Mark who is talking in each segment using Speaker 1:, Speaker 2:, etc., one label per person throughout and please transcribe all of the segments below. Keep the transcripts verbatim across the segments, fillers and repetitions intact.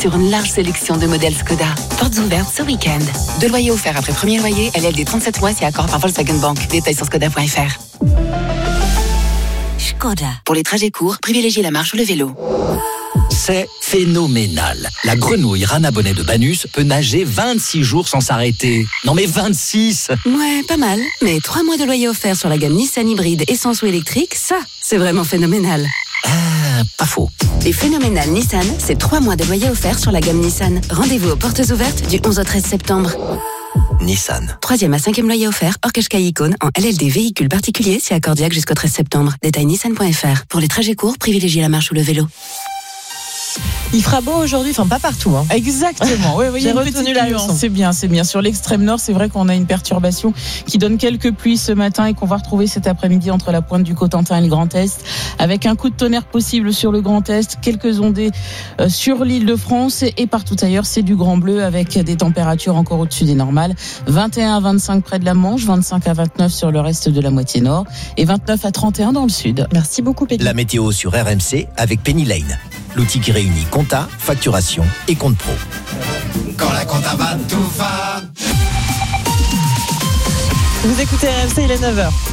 Speaker 1: sur une large sélection de modèles Skoda. Portes ouvertes ce week-end. Deux loyers offerts après premier loyer, L L D trente-sept mois si accord par Volkswagen Bank. Détails sur skoda point f r. Skoda. Pour les trajets courts, privilégiez la marche ou le vélo.
Speaker 2: C'est phénoménal. La grenouille Rana Bonnet de Banus peut nager vingt-six jours sans s'arrêter. Non mais vingt-six!
Speaker 1: Ouais, pas mal. Mais trois mois de loyer offert sur la gamme Nissan hybride essence ou électrique, ça, c'est vraiment phénoménal.
Speaker 2: Ah, pas faux.
Speaker 1: Les phénoménales Nissan, c'est trois mois de loyer offert sur la gamme Nissan. Rendez-vous aux portes ouvertes du onze au treize septembre.
Speaker 2: Nissan.
Speaker 1: Troisième à cinquième loyer offert, hors Qashqai Icône, en L L D véhicule particulier, si accordiaque jusqu'au treize septembre. Détail nissan point f r. Pour les trajets courts, privilégiez la marche ou le vélo.
Speaker 3: Il fera beau aujourd'hui, enfin pas partout. Hein.
Speaker 4: Exactement, oui, oui, il y a une petite nuance. C'est bien, c'est bien. Sur l'extrême nord, c'est vrai qu'on a une perturbation qui donne quelques pluies ce matin et qu'on va retrouver cet après-midi entre la pointe du Cotentin et le Grand Est, avec un coup de tonnerre possible sur le Grand Est, quelques ondées euh, sur l'île de France et partout ailleurs, c'est du grand bleu avec des températures encore au-dessus des normales. vingt et un à vingt-cinq près de la Manche, vingt-cinq à vingt-neuf sur le reste de la moitié nord et vingt-neuf à trente et un dans le sud.
Speaker 3: Merci beaucoup, Penny.
Speaker 2: La météo sur R M C avec Penny Lane. L'outil qui réunit compta, facturation et compte pro.
Speaker 5: Quand la compta va, tout va.
Speaker 3: Vous écoutez R M C, il est neuf heures.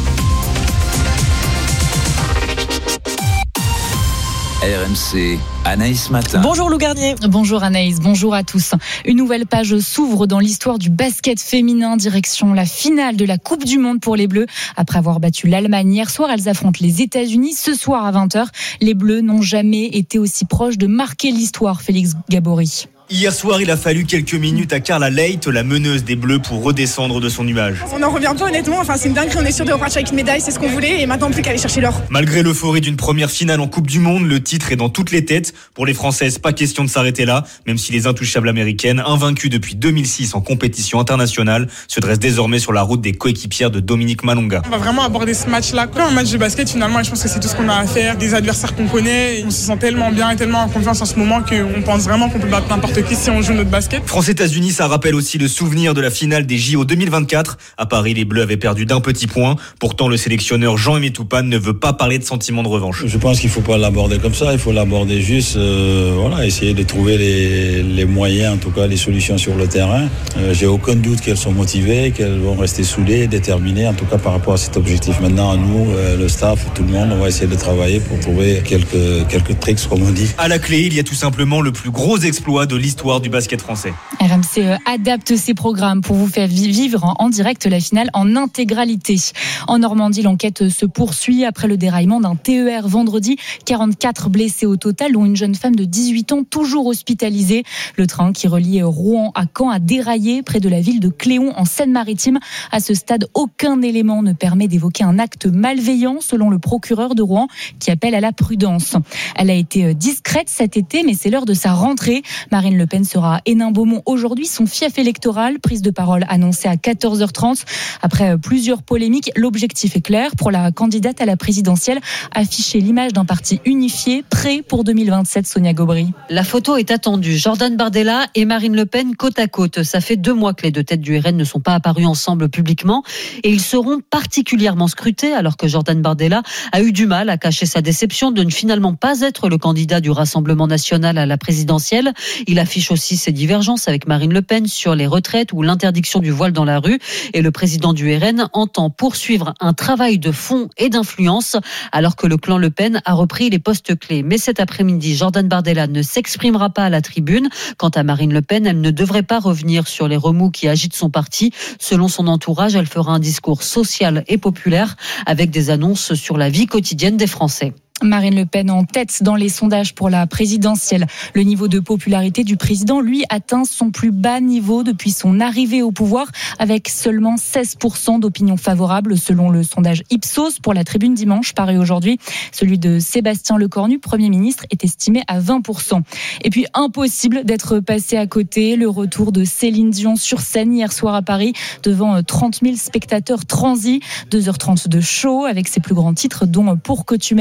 Speaker 6: R M C, Anaïs Matin.
Speaker 3: Bonjour Lou Garnier.
Speaker 7: Bonjour Anaïs, bonjour à tous. Une nouvelle page s'ouvre dans l'histoire du basket féminin, direction la finale de la Coupe du Monde pour les Bleus. Après avoir battu l'Allemagne hier soir, elles affrontent les États-Unis ce soir à vingt heures. Les Bleus n'ont jamais été aussi proches de marquer l'histoire, Félix Gabory.
Speaker 8: Hier soir, il a fallu quelques minutes à Carla Leight, la meneuse des Bleus, pour redescendre de son nuage.
Speaker 9: On n'en revient pas honnêtement, enfin, c'est une dinguerie, on est sûr de repartir avec une médaille, c'est ce qu'on voulait et maintenant plus qu'à aller chercher l'or.
Speaker 8: Malgré l'euphorie d'une première finale en Coupe du Monde, le titre est dans toutes les têtes. Pour les Françaises, pas question de s'arrêter là, même si les intouchables américaines, invaincues depuis deux mille six en compétition internationale, se dressent désormais sur la route des coéquipières de Dominique Malonga.
Speaker 9: On va vraiment aborder ce match-là comme un match de basket finalement et je pense que c'est tout ce qu'on a à faire, des adversaires qu'on connaît, et on se sent tellement bien et tellement en confiance en ce moment qu'on pense vraiment qu'on peut battre n'importe qui si on joue notre basket.
Speaker 8: France-États-Unis, ça rappelle aussi le souvenir de la finale des J O deux mille vingt-quatre. À Paris, les Bleus avaient perdu d'un petit point. Pourtant, le sélectionneur Jean-Aimé Toupane ne veut pas parler de sentiment de revanche.
Speaker 10: Je pense qu'il ne faut pas l'aborder comme ça. Il faut l'aborder juste, euh, voilà, essayer de trouver les, les moyens, en tout cas les solutions sur le terrain. Euh, j'ai aucun doute qu'elles sont motivées, qu'elles vont rester soudées, déterminées, en tout cas par rapport à cet objectif. Maintenant, nous, euh, le staff, tout le monde, on va essayer de travailler pour trouver quelques, quelques tricks, comme on dit.
Speaker 8: À la clé, il y a tout simplement le plus gros exploit de l'histoire du basket français.
Speaker 7: R M C adapte ses programmes pour vous faire vivre en direct la finale en intégralité. En Normandie, l'enquête se poursuit après le déraillement d'un T E R vendredi. quarante-quatre blessés au total, dont une jeune femme de dix-huit ans toujours hospitalisée. Le train qui relie Rouen à Caen a déraillé près de la ville de Cléon en Seine-Maritime. À ce stade, aucun élément ne permet d'évoquer un acte malveillant selon le procureur de Rouen qui appelle à la prudence. Elle a été discrète cet été, mais c'est l'heure de sa rentrée. Marine Le Pen sera à Hénin-Beaumont aujourd'hui, son fief électoral, prise de parole annoncée à quatorze heures trente. Après plusieurs polémiques, l'objectif est clair pour la candidate à la présidentielle, afficher l'image d'un parti unifié, prêt pour deux mille vingt-sept, Sonia Gobry.
Speaker 11: La photo est attendue. Jordan Bardella et Marine Le Pen côte à côte. Ça fait deux mois que les deux têtes du R N ne sont pas apparus ensemble publiquement et ils seront particulièrement scrutés alors que Jordan Bardella a eu du mal à cacher sa déception de ne finalement pas être le candidat du Rassemblement national à la présidentielle. Il affiche aussi ses divergences avec Marine Le Pen sur les retraites ou l'interdiction du voile dans la rue. Et le président du R N entend poursuivre un travail de fond et d'influence alors que le clan Le Pen a repris les postes clés. Mais cet après-midi, Jordan Bardella ne s'exprimera pas à la tribune. Quant à Marine Le Pen, elle ne devrait pas revenir sur les remous qui agitent son parti. Selon son entourage, elle fera un discours social et populaire avec des annonces sur la vie quotidienne des Français.
Speaker 7: Marine Le Pen en tête dans les sondages pour la présidentielle. Le niveau de popularité du président, lui, atteint son plus bas niveau depuis son arrivée au pouvoir, avec seulement seize pour cent d'opinion favorable selon le sondage Ipsos pour la Tribune dimanche, paru aujourd'hui. Celui de Sébastien Lecornu, Premier ministre, est estimé à vingt pour cent. Et puis, impossible d'être passé à côté. Le retour de Céline Dion sur scène hier soir à Paris, devant trente mille spectateurs transis. deux heures trente de show avec ses plus grands titres, dont Pour que tu m'aimes encore.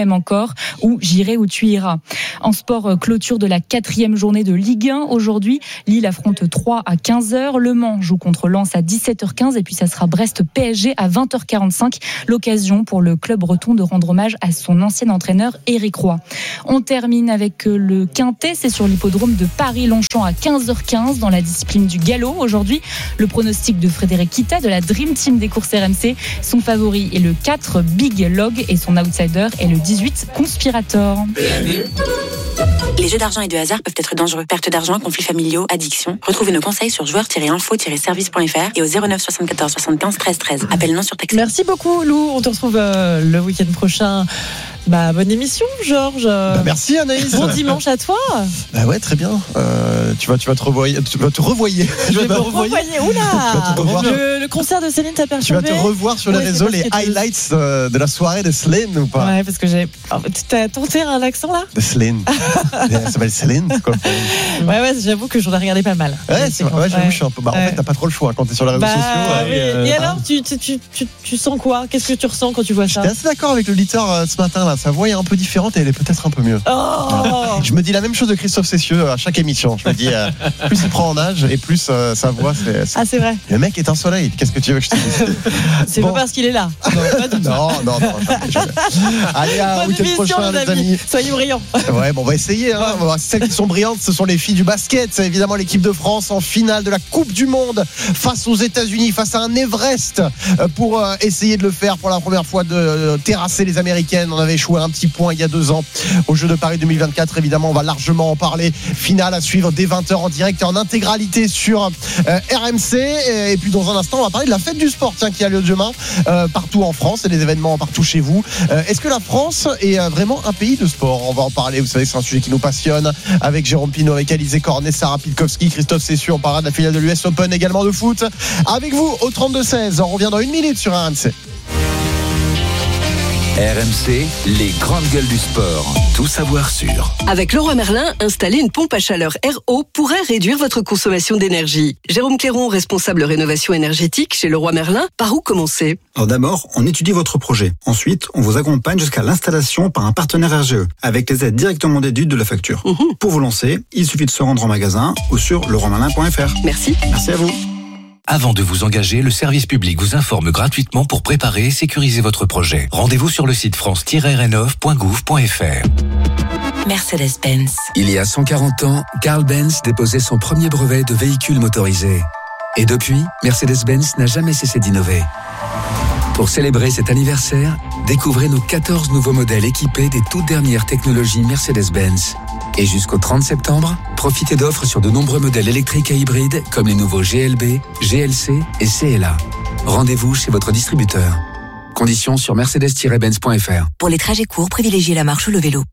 Speaker 7: sport ou J'irai où tu iras. En sport, clôture de la quatrième journée de Ligue un. Aujourd'hui, Lille affronte Troyes à quinze heures. Le Mans joue contre Lens à dix-sept heures quinze et puis ça sera Brest-P S G à vingt heures quarante-cinq. L'occasion pour le club breton de rendre hommage à son ancien entraîneur Éric Roy. On termine avec le Quintet, c'est sur l'hippodrome de Paris-Longchamp à quinze heures quinze dans la discipline du galop. Aujourd'hui, le pronostic de Frédéric Kita de la Dream Team des courses R M C. Son favori est le quatre Big Log et son outsider est le dix-huit Conspirator.
Speaker 1: Les jeux d'argent et de hasard peuvent être dangereux. Perte d'argent, conflits familiaux, addiction. Retrouvez nos conseils sur joueurs tiret info tiret service point f r et au zéro neuf soixante-quatorze soixante-quinze treize treize. Appel non surtaxé.
Speaker 3: Merci beaucoup Lou, on te retrouve euh, le week-end prochain. Bah, bonne émission, Georges.
Speaker 12: Bah, merci Anaïs.
Speaker 3: Bon dimanche à toi.
Speaker 12: Bah ouais, très bien. Euh, tu vas, tu vas te revoyer, tu vas te revoyer.
Speaker 3: Je vais me revoyer. Oula. Le, le concert de Céline t'a perturbé.
Speaker 12: Tu vas te revoir sur les ouais, réseaux les highlights de, de la soirée de Céline ou pas?
Speaker 3: Ouais, parce que j'ai. Tu t'as tenté un accent là?
Speaker 12: De Céline. Ça s'appelle Céline. Quoi.
Speaker 3: Ouais, ouais, j'avoue que j'en ai regardé pas mal.
Speaker 12: Ouais, c'est vrai. Ouais, j'avoue, ouais. Je suis un peu. Bah,
Speaker 3: ouais.
Speaker 12: En fait, t'as pas trop le choix quand t'es sur les réseaux
Speaker 3: bah,
Speaker 12: sociaux.
Speaker 3: Oui. Euh, Et alors, tu, tu, tu, tu, tu sens quoi? Qu'est-ce que tu ressens quand tu vois ça?
Speaker 12: J'étais assez d'accord avec l'auditeur euh, ce matin là. Sa voix est un peu différente et elle est peut-être un peu mieux.
Speaker 3: Oh.
Speaker 12: Je me dis la même chose de Christophe Cessieux à chaque émission. Je me dis euh, plus il prend en âge et plus euh, sa voix c'est, c'est.
Speaker 3: Ah c'est vrai.
Speaker 12: Le mec est un soleil. Qu'est-ce que tu veux que je te dise?
Speaker 3: C'est bon. Pas parce qu'il est là.
Speaker 12: Non, pas du tout. non, non, non. Jamais, jamais. Allez, à week-end prochain, les amis.
Speaker 3: Soyez brillants.
Speaker 12: Ouais, bon, on va essayer. Hein. Ouais. Celles qui sont brillantes, ce sont les filles du basket. C'est évidemment l'équipe de France en finale de la Coupe du Monde face aux États-Unis, face à un Everest pour essayer de le faire pour la première fois, de terrasser les Américaines. On avait échoué un petit point il y a deux ans aux Jeux de Paris deux mille vingt-quatre. Évidemment, on va largement en parler. Finale à suivre dès vingt heures en direct et en intégralité sur euh, R M C. Et, et puis dans un instant, on va parler de la fête du sport, tiens, qui a lieu demain euh, partout en France et des événements partout chez vous. Euh, est-ce que la France est euh, vraiment un pays de sport? On va en parler. Vous savez, c'est un sujet qui nous passionne. Avec Jérôme Pinault, avec Alizé Cornet, Sarah Pitkowski, Christophe Cessieux. On parlera de la finale de l'U S Open, également de foot. Avec vous au trente-deux seize. On revient dans une minute sur R M C.
Speaker 6: R M C, les grandes gueules du sport. Tout savoir sur.
Speaker 13: Avec Leroy Merlin, installer une pompe à chaleur R O pourrait réduire votre consommation d'énergie. Jérôme Cléron, responsable rénovation énergétique chez Leroy Merlin, par où commencer?
Speaker 14: Alors d'abord, on étudie votre projet. Ensuite, on vous accompagne jusqu'à l'installation par un partenaire R G E, avec les aides directement déduites de la facture. Mmh. Pour vous lancer, il suffit de se rendre en magasin ou sur leroy merlin point f r.
Speaker 13: Merci.
Speaker 14: Merci à vous.
Speaker 15: Avant de vous engager, le service public vous informe gratuitement pour préparer et sécuriser votre projet. Rendez-vous sur le site france tiret rénov point gouv point f r.
Speaker 1: Mercedes-Benz.
Speaker 16: Il y a cent quarante ans, Carl Benz déposait son premier brevet de véhicule motorisé. Et depuis, Mercedes-Benz n'a jamais cessé d'innover. Pour célébrer cet anniversaire, découvrez nos quatorze nouveaux modèles équipés des toutes dernières technologies Mercedes-Benz. Et jusqu'au trente septembre, profitez d'offres sur de nombreux modèles électriques et hybrides comme les nouveaux G L B, G L C et C L A. Rendez-vous chez votre distributeur. Conditions sur mercedes tiret benz point f r.
Speaker 1: Pour les trajets courts, privilégiez la marche ou le vélo.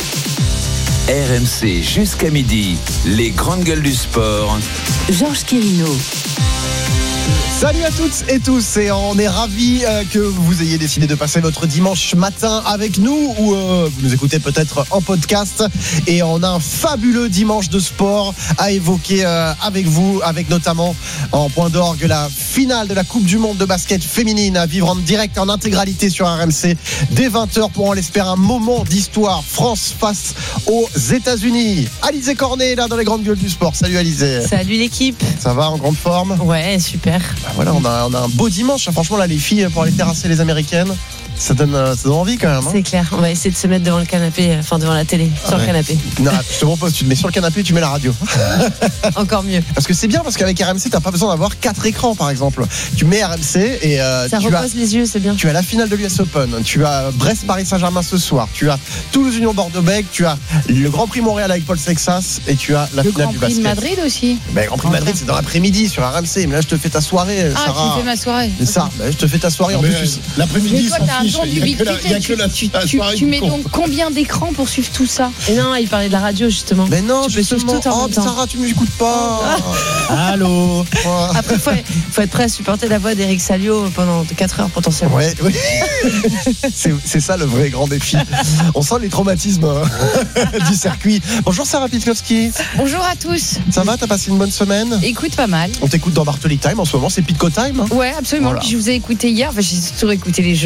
Speaker 6: R M C jusqu'à midi, les grandes gueules du sport.
Speaker 1: Georges Quirino.
Speaker 12: Salut à toutes et tous, et on est ravis euh, que vous ayez décidé de passer votre dimanche matin avec nous, ou euh, vous nous écoutez peut-être en podcast, et on a un fabuleux dimanche de sport à évoquer euh, avec vous, avec notamment en point d'orgue la finale de la Coupe du Monde de basket féminine à vivre en direct en intégralité sur R M C dès vingt heures pour, on l'espère, un moment d'histoire. France face aux États-Unis. Alizé Cornet est là dans les grandes gueules du sport. Salut Alizé.
Speaker 3: Salut l'équipe.
Speaker 12: Ça va, en grande forme?
Speaker 3: Ouais, super.
Speaker 12: Bah voilà, on a, on a un beau dimanche. Franchement, là, les filles, pour aller terrasser les Américaines, ça donne, ça donne envie quand même. Hein.
Speaker 3: C'est clair. On va essayer de se mettre devant le canapé, enfin devant la télé, sur ah ouais. le canapé.
Speaker 12: Non, je te propose, tu te mets sur le canapé, tu mets la radio.
Speaker 3: Encore mieux.
Speaker 12: Parce que c'est bien, parce qu'avec R M C, t'as pas besoin d'avoir quatre écrans, par exemple. Tu mets R M C et euh,
Speaker 3: ça
Speaker 12: tu
Speaker 3: repose
Speaker 12: as,
Speaker 3: les yeux, c'est bien.
Speaker 12: Tu as la finale de l'U S Open, tu as Brest-Paris Saint-Germain ce soir, tu as Toulouse-Union-Bordeaux-Bègles, tu as le Grand Prix Montréal avec Paul Sexas et tu as la
Speaker 17: le
Speaker 12: finale
Speaker 17: Grand
Speaker 12: du
Speaker 17: Prix
Speaker 12: basket.
Speaker 17: de Madrid aussi.
Speaker 12: Ben, le Grand Prix de Madrid, c'est dans l'après-midi sur R M C. Mais là, je te fais ta soirée.
Speaker 17: Ah,
Speaker 12: Sarah.
Speaker 17: tu fais ma soirée.
Speaker 12: C'est ça. Ben, je te fais ta soirée.
Speaker 18: Ah,
Speaker 12: en
Speaker 18: plus,
Speaker 12: plus,
Speaker 18: l'après-midi,
Speaker 17: mais toi, t'as un ton d'ubiquité. Tu, tu, tu, tu mets donc combien d'écrans pour suivre tout ça?
Speaker 3: Et non, il parlait de la radio justement.
Speaker 12: Mais non,
Speaker 3: tu peux suivre tout en
Speaker 12: oh,
Speaker 3: même temps.
Speaker 12: Sarah, tu m'écoutes pas. Allô.
Speaker 3: Après, faut, faut être prêt à supporter la voix d'Eric Salio pendant quatre heures potentiellement.
Speaker 12: Ouais, oui. c'est, c'est ça le vrai grand défi. On sent les traumatismes du circuit. Bonjour Sarah Pitkowski.
Speaker 17: Bonjour à tous.
Speaker 12: Ça va, t'as passé une bonne semaine?
Speaker 17: Écoute, pas mal.
Speaker 12: On t'écoute dans Bartoli Time en ce moment, c'est Pitco Time. Hein,
Speaker 17: ouais, absolument. Voilà. Puis je vous ai écouté hier, enfin j'ai toujours écouté les jeux jeudi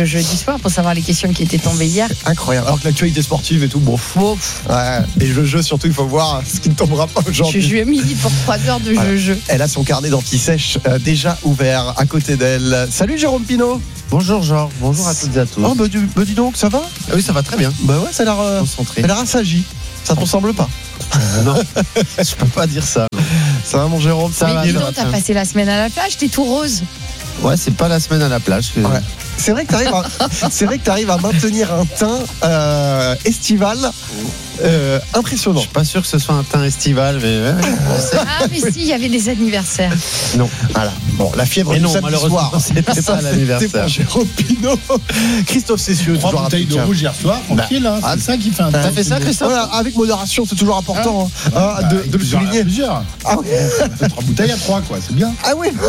Speaker 17: Sport pour savoir les questions qui étaient tombées hier.
Speaker 12: Incroyable. Alors que l'actualité sportive et tout, bon.
Speaker 17: Bon.
Speaker 12: Ouais. Et le jeu, surtout, il faut voir ce qui ne tombera pas aujourd'hui.
Speaker 17: Je suis milite pour trois heures de
Speaker 12: voilà.
Speaker 17: jeu-jeu.
Speaker 12: Elle a son carnet d'anti-sèche euh, déjà ouvert à côté d'elle. Salut Jérôme Pinault.
Speaker 18: Bonjour Georges, bonjour à toutes et à tous.
Speaker 12: Oh bah, du, bah dis donc, ça va?
Speaker 18: Ah oui, ça va très bien.
Speaker 12: Bah ouais, ça a l'air euh,
Speaker 18: concentré.
Speaker 12: Ça a l'air assagi. Ça te ressemble pas?
Speaker 18: euh, Non, je peux pas dire ça. Non.
Speaker 12: Ça va mon Jérôme? Ça
Speaker 17: Mais
Speaker 12: va.
Speaker 17: dis donc, t'as passé la semaine à la plage, t'es tout rose.
Speaker 18: Ouais, c'est pas la semaine à la plage. Que...
Speaker 12: Ouais. C'est vrai que t'arrives à, c'est vrai que t'arrives à maintenir un teint euh, estival euh, impressionnant.
Speaker 18: Je suis pas sûr que ce soit un teint estival, mais. Ouais,
Speaker 17: ah, mais si, il y avait des anniversaires.
Speaker 18: Non.
Speaker 12: Voilà. Bon, la fièvre
Speaker 18: et
Speaker 12: du
Speaker 18: non,
Speaker 12: samedi
Speaker 18: malheureusement,
Speaker 12: soir.
Speaker 18: c'était pas l'anniversaire.
Speaker 12: Jérôme Pinault. Christophe Cessieux.
Speaker 19: Trois bouteilles de rouge hier soir, tranquille. Bah, hein, c'est ça qui fait un.
Speaker 12: T'as fait ça, Christophe? Voilà, avec modération, c'est toujours important hein, hein, bah, de, de le souligner.
Speaker 19: Plusieurs.
Speaker 12: Ah oui.
Speaker 19: Trois bouteilles à trois, quoi. C'est bien.
Speaker 12: Ah oui.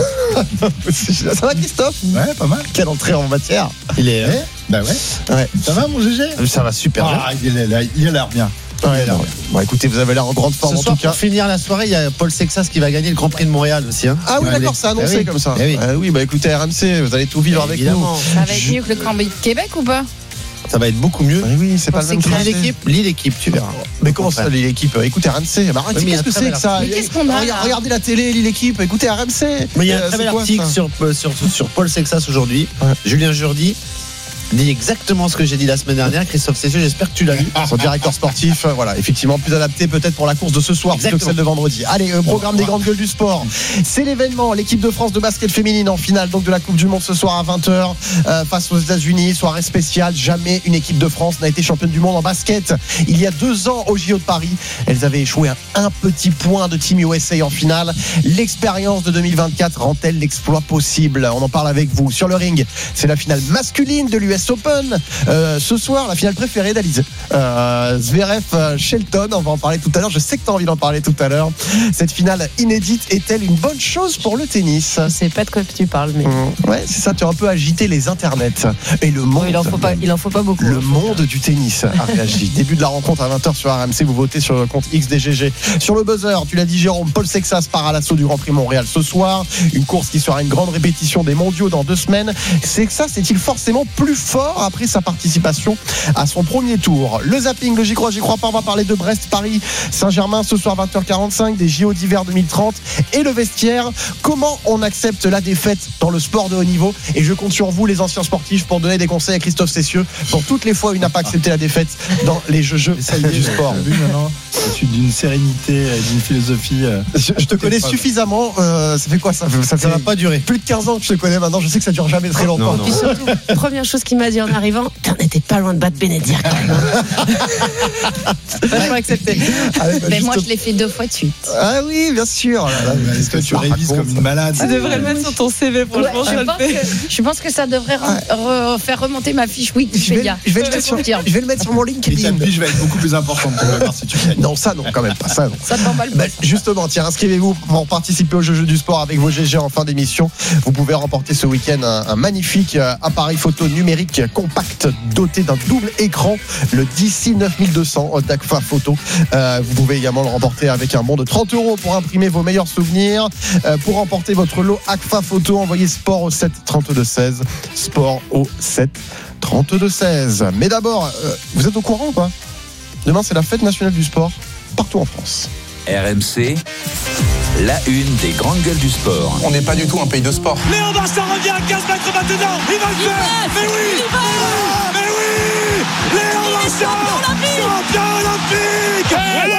Speaker 12: Ça va, Christophe?
Speaker 19: Ouais, pas mal.
Speaker 12: Quelle entrée en matière.
Speaker 18: Il est.
Speaker 19: Ouais, bah ouais.
Speaker 12: ouais.
Speaker 19: Ça va, mon G G?
Speaker 18: Ça va super bien.
Speaker 19: Ah, il a l'air bien.
Speaker 12: Ouais, non. Bon, écoutez, vous avez l'air en grande forme
Speaker 18: Ce
Speaker 12: en
Speaker 18: soir,
Speaker 12: tout cas.
Speaker 18: Pour finir la soirée, il y a Paul Sexas qui va gagner le Grand Prix de Montréal aussi. Hein.
Speaker 12: Ah oui, d'accord, c'est annoncé
Speaker 18: eh oui.
Speaker 12: comme ça.
Speaker 18: Eh oui.
Speaker 12: Euh, oui, bah écoutez, R M C, vous allez tout vivre
Speaker 18: eh
Speaker 12: avec
Speaker 18: évidemment.
Speaker 12: nous.
Speaker 17: Ça va être mieux que le Grand Prix de Québec ou pas?
Speaker 18: Ça va être beaucoup mieux.
Speaker 12: Oui, oui, c'est pas le même
Speaker 18: Lille l'équipe, Lille l'équipe, tu verras.
Speaker 12: Mais comment ça, Lille l'équipe? Écoutez, R M C. Bah,
Speaker 18: oui,
Speaker 12: qu'est-ce que c'est que ça?
Speaker 17: Mais qu'est-ce qu'on a là?
Speaker 12: Regardez la télé, Lille l'équipe. Écoutez, R M C.
Speaker 18: Mais il y a un très bel article sur, sur, sur Paul Sexas aujourd'hui. Ouais. Julien Jourdi dit exactement ce que j'ai dit la semaine dernière. Christophe Cessieux, j'espère que tu l'as lu.
Speaker 12: Son directeur sportif, voilà, effectivement plus adapté peut-être pour la course de ce soir plutôt que celle de vendredi. Allez, euh, programme des grandes gueules du sport. C'est l'événement, l'équipe de France de basket féminine en finale donc de la Coupe du Monde ce soir à vingt heures euh, face aux États-Unis. Soirée spéciale. Jamais une équipe de France n'a été championne du monde en basket. Il y a deux ans au J O de Paris, elles avaient échoué à un petit point de Team U S A en finale. L'expérience de deux mille vingt-quatre rend-elle l'exploit possible? On en parle avec vous. Sur le ring, c'est la finale masculine de l'U S Open. Euh, ce soir, la finale préférée d'Alizé. Euh, Zverev euh, Shelton, on va en parler tout à l'heure. Je sais que tu as envie d'en parler tout à l'heure. Cette finale inédite est-elle une bonne chose pour le tennis?
Speaker 20: Je sais pas de quoi tu parles, mais.
Speaker 12: Mmh. Ouais, c'est ça, tu as un peu agité les internets et le monde.
Speaker 20: Oh, il en faut pas, il en faut pas beaucoup.
Speaker 12: Le monde du tennis a réagi. Début de la rencontre à vingt heures sur R M C. Vous votez sur le compte X D G G. Sur le buzzer, tu l'as dit, Jérôme, Paul Sexas part à l'assaut du Grand Prix Montréal ce soir. Une course qui sera une grande répétition des mondiaux dans deux semaines. Sexas est-il forcément plus fort après sa participation à son premier tour? Le zapping, le j'y crois, j'y crois pas. On va parler de Brest, Paris, Saint-Germain ce soir vingt heures quarante-cinq, des J O d'hiver deux mille trente et le vestiaire. Comment on accepte la défaite dans le sport de haut niveau? Et je compte sur vous, les anciens sportifs, pour donner des conseils à Christophe Cessieux pour toutes les fois où il n'a pas accepté la défaite dans les jeux, jeux du sport.
Speaker 19: Vu maintenant, c'est d'une sérénité et d'une philosophie. Euh,
Speaker 12: je, je te connais suffisamment. Euh, ça fait quoi ça? Ça,
Speaker 18: ça va pas durer.
Speaker 12: Plus de quinze ans que je te connais maintenant. Je sais que ça dure jamais très longtemps.
Speaker 20: Non, non. Puis surtout, première chose qu'il m'a dit en arrivant, t'en étais pas loin de battre Bénédire quand même. Vachement accepté.
Speaker 17: Allez, bah, mais moi, je l'ai fait deux fois de suite.
Speaker 12: Ah oui, bien sûr.
Speaker 19: Est-ce que tu révises comme une malade?
Speaker 20: Tu devrais le mettre sur ton C V, franchement.
Speaker 17: Ouais, je, pense que, je pense que ça devrait re- re- faire remonter ma fiche Wikipédia.
Speaker 12: Je vais, je vais, le, sur, je vais le mettre sur mon LinkedIn.
Speaker 19: Et ta fiche va être beaucoup plus importante pour voir si tu gagnes.
Speaker 12: Non, ça non, quand même pas ça. Non.
Speaker 17: Ça t'emballe pas.
Speaker 12: Bah, justement, tiens, inscrivez-vous pour participer au jeu, jeu du sport avec vos G G en fin d'émission. Vous pouvez remporter ce week-end un, un magnifique appareil photo numérique compact doté d'un double écran, le D C neuf mille deux cents d'Agfa Photo. Euh, vous pouvez également le remporter avec un bon de trente euros pour imprimer vos meilleurs souvenirs. Euh, pour remporter votre lot Agfa Photo, envoyez sport au sept trente-deux seize. Sport au sept trente-deux seize. Mais d'abord, euh, vous êtes au courant ou pas? Demain, c'est la fête nationale du sport partout en France.
Speaker 6: R M C, la une des grandes gueules du sport.
Speaker 21: On n'est pas du tout un pays de sport.
Speaker 22: Léon Marchand revient à quinze mètres maintenant. Il va le faire. Mais oui. Mais oui. Léon Marchand, champion olympique.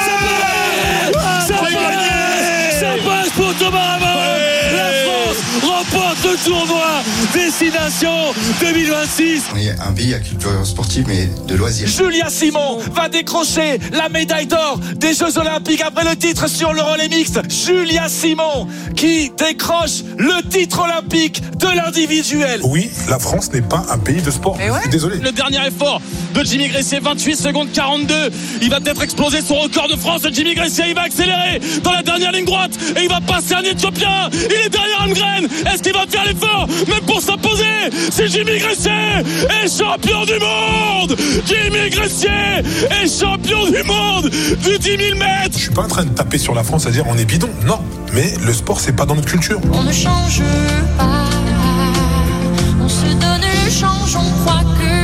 Speaker 22: Ça passe. Ça passe pour Thomas Ramon. La France remporte le tournoi Destination deux mille vingt-six.
Speaker 23: On est un pays à culture sportive, mais de loisirs.
Speaker 22: Julia Simon va décrocher la médaille d'or des Jeux Olympiques après le titre sur le relais mixte. Julia Simon qui décroche le titre olympique de l'individuel.
Speaker 24: Oui, la France n'est pas un pays de sport.
Speaker 22: Ouais.
Speaker 24: Désolé.
Speaker 22: Le dernier effort de Jimmy Gressier, vingt-huit secondes quarante-deux. Il va peut-être exploser son record de France. Jimmy Gressier, il va accélérer dans la dernière ligne droite et il va passer un Éthiopien. Il est derrière Almgren. Est-ce qu'il va faire l'effort même pour s'imposer? C'est Jimmy Gressier est champion du monde. Jimmy Gressier est champion du monde du dix mille mètres.
Speaker 24: Je suis pas en train de taper sur la France à dire on est bidon. Non, mais le sport c'est pas dans notre culture.
Speaker 25: On ne change pas, on se donne le change, on croit que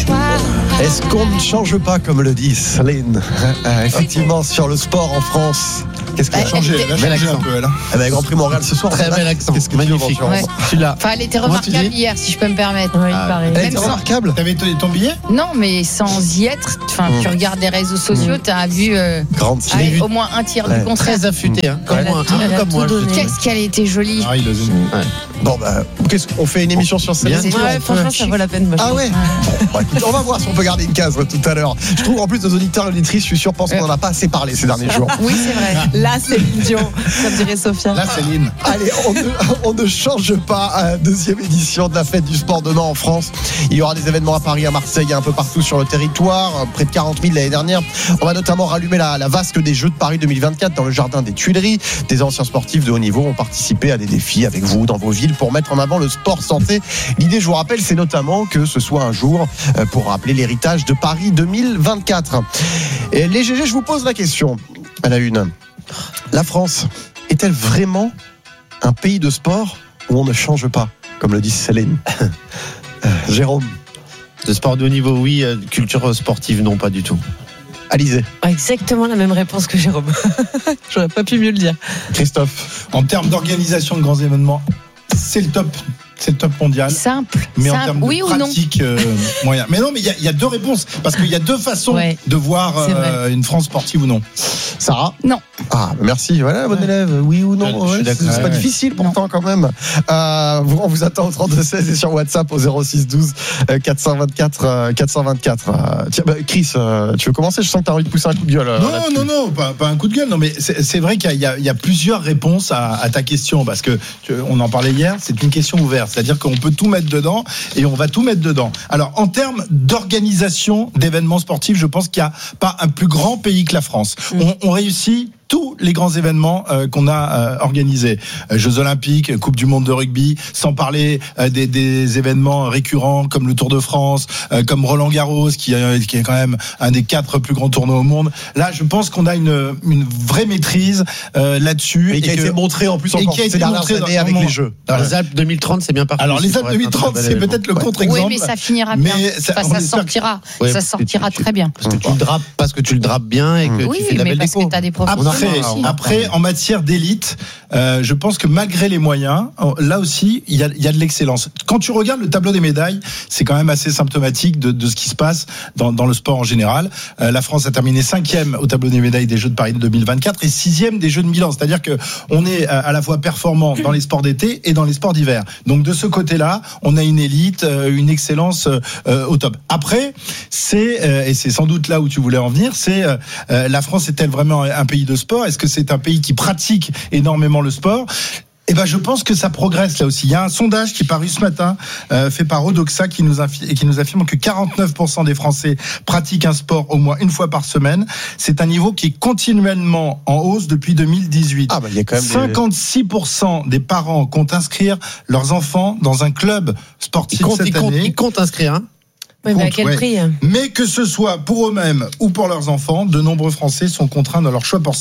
Speaker 12: Est-ce qu'on ne change pas, comme le dit Céline, euh, effectivement, sur le sport en France? Qu'est-ce qui a changé?
Speaker 18: Elle a changé un peu, elle.
Speaker 12: Eh ben, Grand Prix Montréal ce soir.
Speaker 18: Très bel accent.
Speaker 12: Qu'est-ce que
Speaker 18: magnifique.
Speaker 12: tu veux,
Speaker 17: Ouais.
Speaker 18: Tu l'as.
Speaker 17: Enfin, elle était remarquable hier, si je peux me permettre.
Speaker 3: Oui, ah, pareil.
Speaker 12: Elle était remarquable.
Speaker 18: T'avais ton billet?
Speaker 17: Non, mais sans y être, enfin,
Speaker 12: Mmh.
Speaker 17: tu regardes les réseaux sociaux, tu as vu euh,
Speaker 12: Grande
Speaker 17: ah,
Speaker 12: vu.
Speaker 17: au moins un tiers
Speaker 12: Ouais.
Speaker 17: du contraire.
Speaker 18: Très affûté, hein. Comme
Speaker 17: Elle a
Speaker 18: moi.
Speaker 17: tout-
Speaker 18: Un peu
Speaker 17: elle a
Speaker 18: comme
Speaker 17: tout
Speaker 18: moi. je
Speaker 17: donné.
Speaker 18: te dis.
Speaker 17: Qu'est-ce qu'elle était jolie.
Speaker 18: Ah, il a zoomé. Ouais.
Speaker 12: Bon, bah, qu'est-ce qu'on fait une émission sur Céline?
Speaker 18: Bien sûr.
Speaker 3: Ouais, franchement, ça vaut la peine. moi, je
Speaker 12: Ah
Speaker 3: pense.
Speaker 12: ouais. Bon, bah, écoute, on va voir si on peut garder une case tout à l'heure. Je trouve en plus nos auditeurs et auditrices, je suis sûr, pensent qu'on en a pas assez parlé ces derniers jours.
Speaker 17: Oui, c'est vrai.
Speaker 3: Là, c'est Dion, comme dirait Sophia.
Speaker 18: Là, Céline.
Speaker 12: Allez, on ne, on ne change pas. euh, Deuxième édition de la fête du sport demain en France. Il y aura des événements à Paris, à Marseille et un peu partout sur le territoire. euh, Près de quarante mille l'année dernière. On va notamment rallumer la, la vasque des Jeux de Paris deux mille vingt-quatre dans le jardin des Tuileries. Des anciens sportifs de haut niveau ont participé à des défis avec vous dans vos villes pour mettre en avant le sport santé. L'idée, je vous rappelle, c'est notamment que ce soit un jour euh, pour rappeler l'héritage de Paris deux mille vingt-quatre. Et les G G, je vous pose la question à la une. La France est-elle vraiment un pays de sport où on ne change pas, comme le dit Céline? euh, Jérôme.
Speaker 18: De sport de haut niveau, oui. euh, Culture sportive, non, pas du tout.
Speaker 12: Alizé.
Speaker 3: Exactement la même réponse que Jérôme. J'aurais pas pu mieux le dire.
Speaker 12: Christophe.
Speaker 2: En termes d'organisation de grands événements, c'est le top. C'est le top mondial.
Speaker 17: Simple.
Speaker 2: Mais en
Speaker 17: simple.
Speaker 2: termes de
Speaker 17: Oui ou non?
Speaker 2: pratique, euh, moyen. Mais non, mais il y, a- il y a deux réponses. Parce qu'il y a deux façons
Speaker 17: Ouais.
Speaker 2: de voir
Speaker 17: C'est
Speaker 2: euh, une France sportive ou non.
Speaker 12: Sarah.
Speaker 17: Non.
Speaker 12: Ah, merci. Voilà, bon élève. Oui ou non?
Speaker 18: Je- je suis
Speaker 12: Ouais,
Speaker 18: d'accord.
Speaker 12: c'est c'est pas
Speaker 2: Ouais.
Speaker 12: difficile pourtant quand même. Euh, vous- on vous attend au trente-deux seize et sur WhatsApp au zéro six douze euh, quatre cent vingt-quatre euh, quatre cent vingt-quatre. Euh, tiens, bah, Chris, euh, tu veux commencer? Je sens que t'as envie de pousser un coup de gueule. euh,
Speaker 2: Non,
Speaker 12: là-dessus.
Speaker 2: non, non, pas, pas un coup de gueule. Non, mais c'est c'est vrai qu'il y, a- il y a plusieurs réponses à, à ta question parce que tu- on en parlait hier. C'est une question ouverte, c'est-à-dire qu'on peut tout mettre dedans et on va tout mettre dedans. Alors, en termes d'organisation d'événements sportifs, je pense qu'il n'y a pas un plus grand pays que la France. On, on réussit tous les grands événements euh, qu'on a euh, organisés. Euh, Jeux Olympiques, Coupe du Monde de rugby, sans parler euh, des, des événements récurrents comme le Tour de France, euh, comme Roland Garros, qui, euh, qui est quand même un des quatre plus grands tournois au monde. Là, je pense qu'on a une, une vraie maîtrise euh, là-dessus.
Speaker 12: Et qui a
Speaker 2: que-
Speaker 12: été montré en plus
Speaker 2: et
Speaker 12: encore
Speaker 2: qui a
Speaker 12: ces
Speaker 2: été
Speaker 12: dernières
Speaker 2: montré dans-
Speaker 12: années avec
Speaker 2: dans-
Speaker 12: les Jeux.
Speaker 2: Voilà.
Speaker 18: Les Alpes deux mille trente, c'est bien parti.
Speaker 2: Alors, les
Speaker 18: Ça
Speaker 2: Alpes
Speaker 18: pourrait être un
Speaker 2: deux mille trente,
Speaker 18: très bel
Speaker 2: c'est
Speaker 18: événement.
Speaker 2: peut-être le
Speaker 18: Ouais.
Speaker 2: contre-exemple.
Speaker 17: Oui, mais ça finira
Speaker 2: Mais
Speaker 17: bien.
Speaker 2: ça-
Speaker 17: Enfin,
Speaker 2: on
Speaker 17: ça
Speaker 2: espère-
Speaker 17: sortira.
Speaker 18: Ouais,
Speaker 17: ça
Speaker 18: parce que
Speaker 17: sortira
Speaker 18: tu-
Speaker 17: très bien.
Speaker 18: Parce que tu le drapes, parce que tu le drapes bien et que
Speaker 17: Oui,
Speaker 18: tu fais de la
Speaker 17: mais
Speaker 18: belle
Speaker 17: parce
Speaker 18: déco.
Speaker 17: que tu as des professionnels
Speaker 2: Après,
Speaker 17: aussi.
Speaker 2: après, en matière d'élite, euh, je pense que malgré les moyens, là aussi, il y a, il y a de l'excellence. Quand tu regardes le tableau des médailles, c'est quand même assez symptomatique de, de ce qui se passe dans, dans le sport en général. Euh, la France a terminé cinquième au tableau des médailles des Jeux de Paris deux mille vingt-quatre et sixième des Jeux de Milan. C'est-à-dire que on est à, à la fois performant dans les sports d'été et dans les sports d'hiver. Donc de ce côté-là, on a une élite, euh, une excellence euh, au top. Après, c'est euh, et c'est sans doute là où tu voulais en venir, c'est euh, euh, la France est-elle vraiment un pays de sport? Est-ce que c'est un pays qui pratique énormément le sport? Eh ben, je pense que ça progresse là aussi. Il y a un sondage qui est paru ce matin, euh, fait par Odoxa, qui nous, affi- qui nous affirme que quarante-neuf pour cent des Français pratiquent un sport au moins une fois par semaine. C'est un niveau qui est continuellement en hausse depuis deux mille dix-huit.
Speaker 12: Ah, bah, il y a quand même des-
Speaker 2: cinquante-six pour cent des parents comptent inscrire leurs enfants dans un club sportif
Speaker 18: Ils comptent,
Speaker 2: cette
Speaker 18: ils comptent,
Speaker 2: année.
Speaker 18: ils comptent inscrire, hein.
Speaker 3: Oui, mais à
Speaker 2: Compte,
Speaker 3: quel
Speaker 2: ouais.
Speaker 3: prix?
Speaker 2: Mais que ce soit pour eux-mêmes ou pour leurs enfants, de nombreux Français sont contraints dans leur choix por-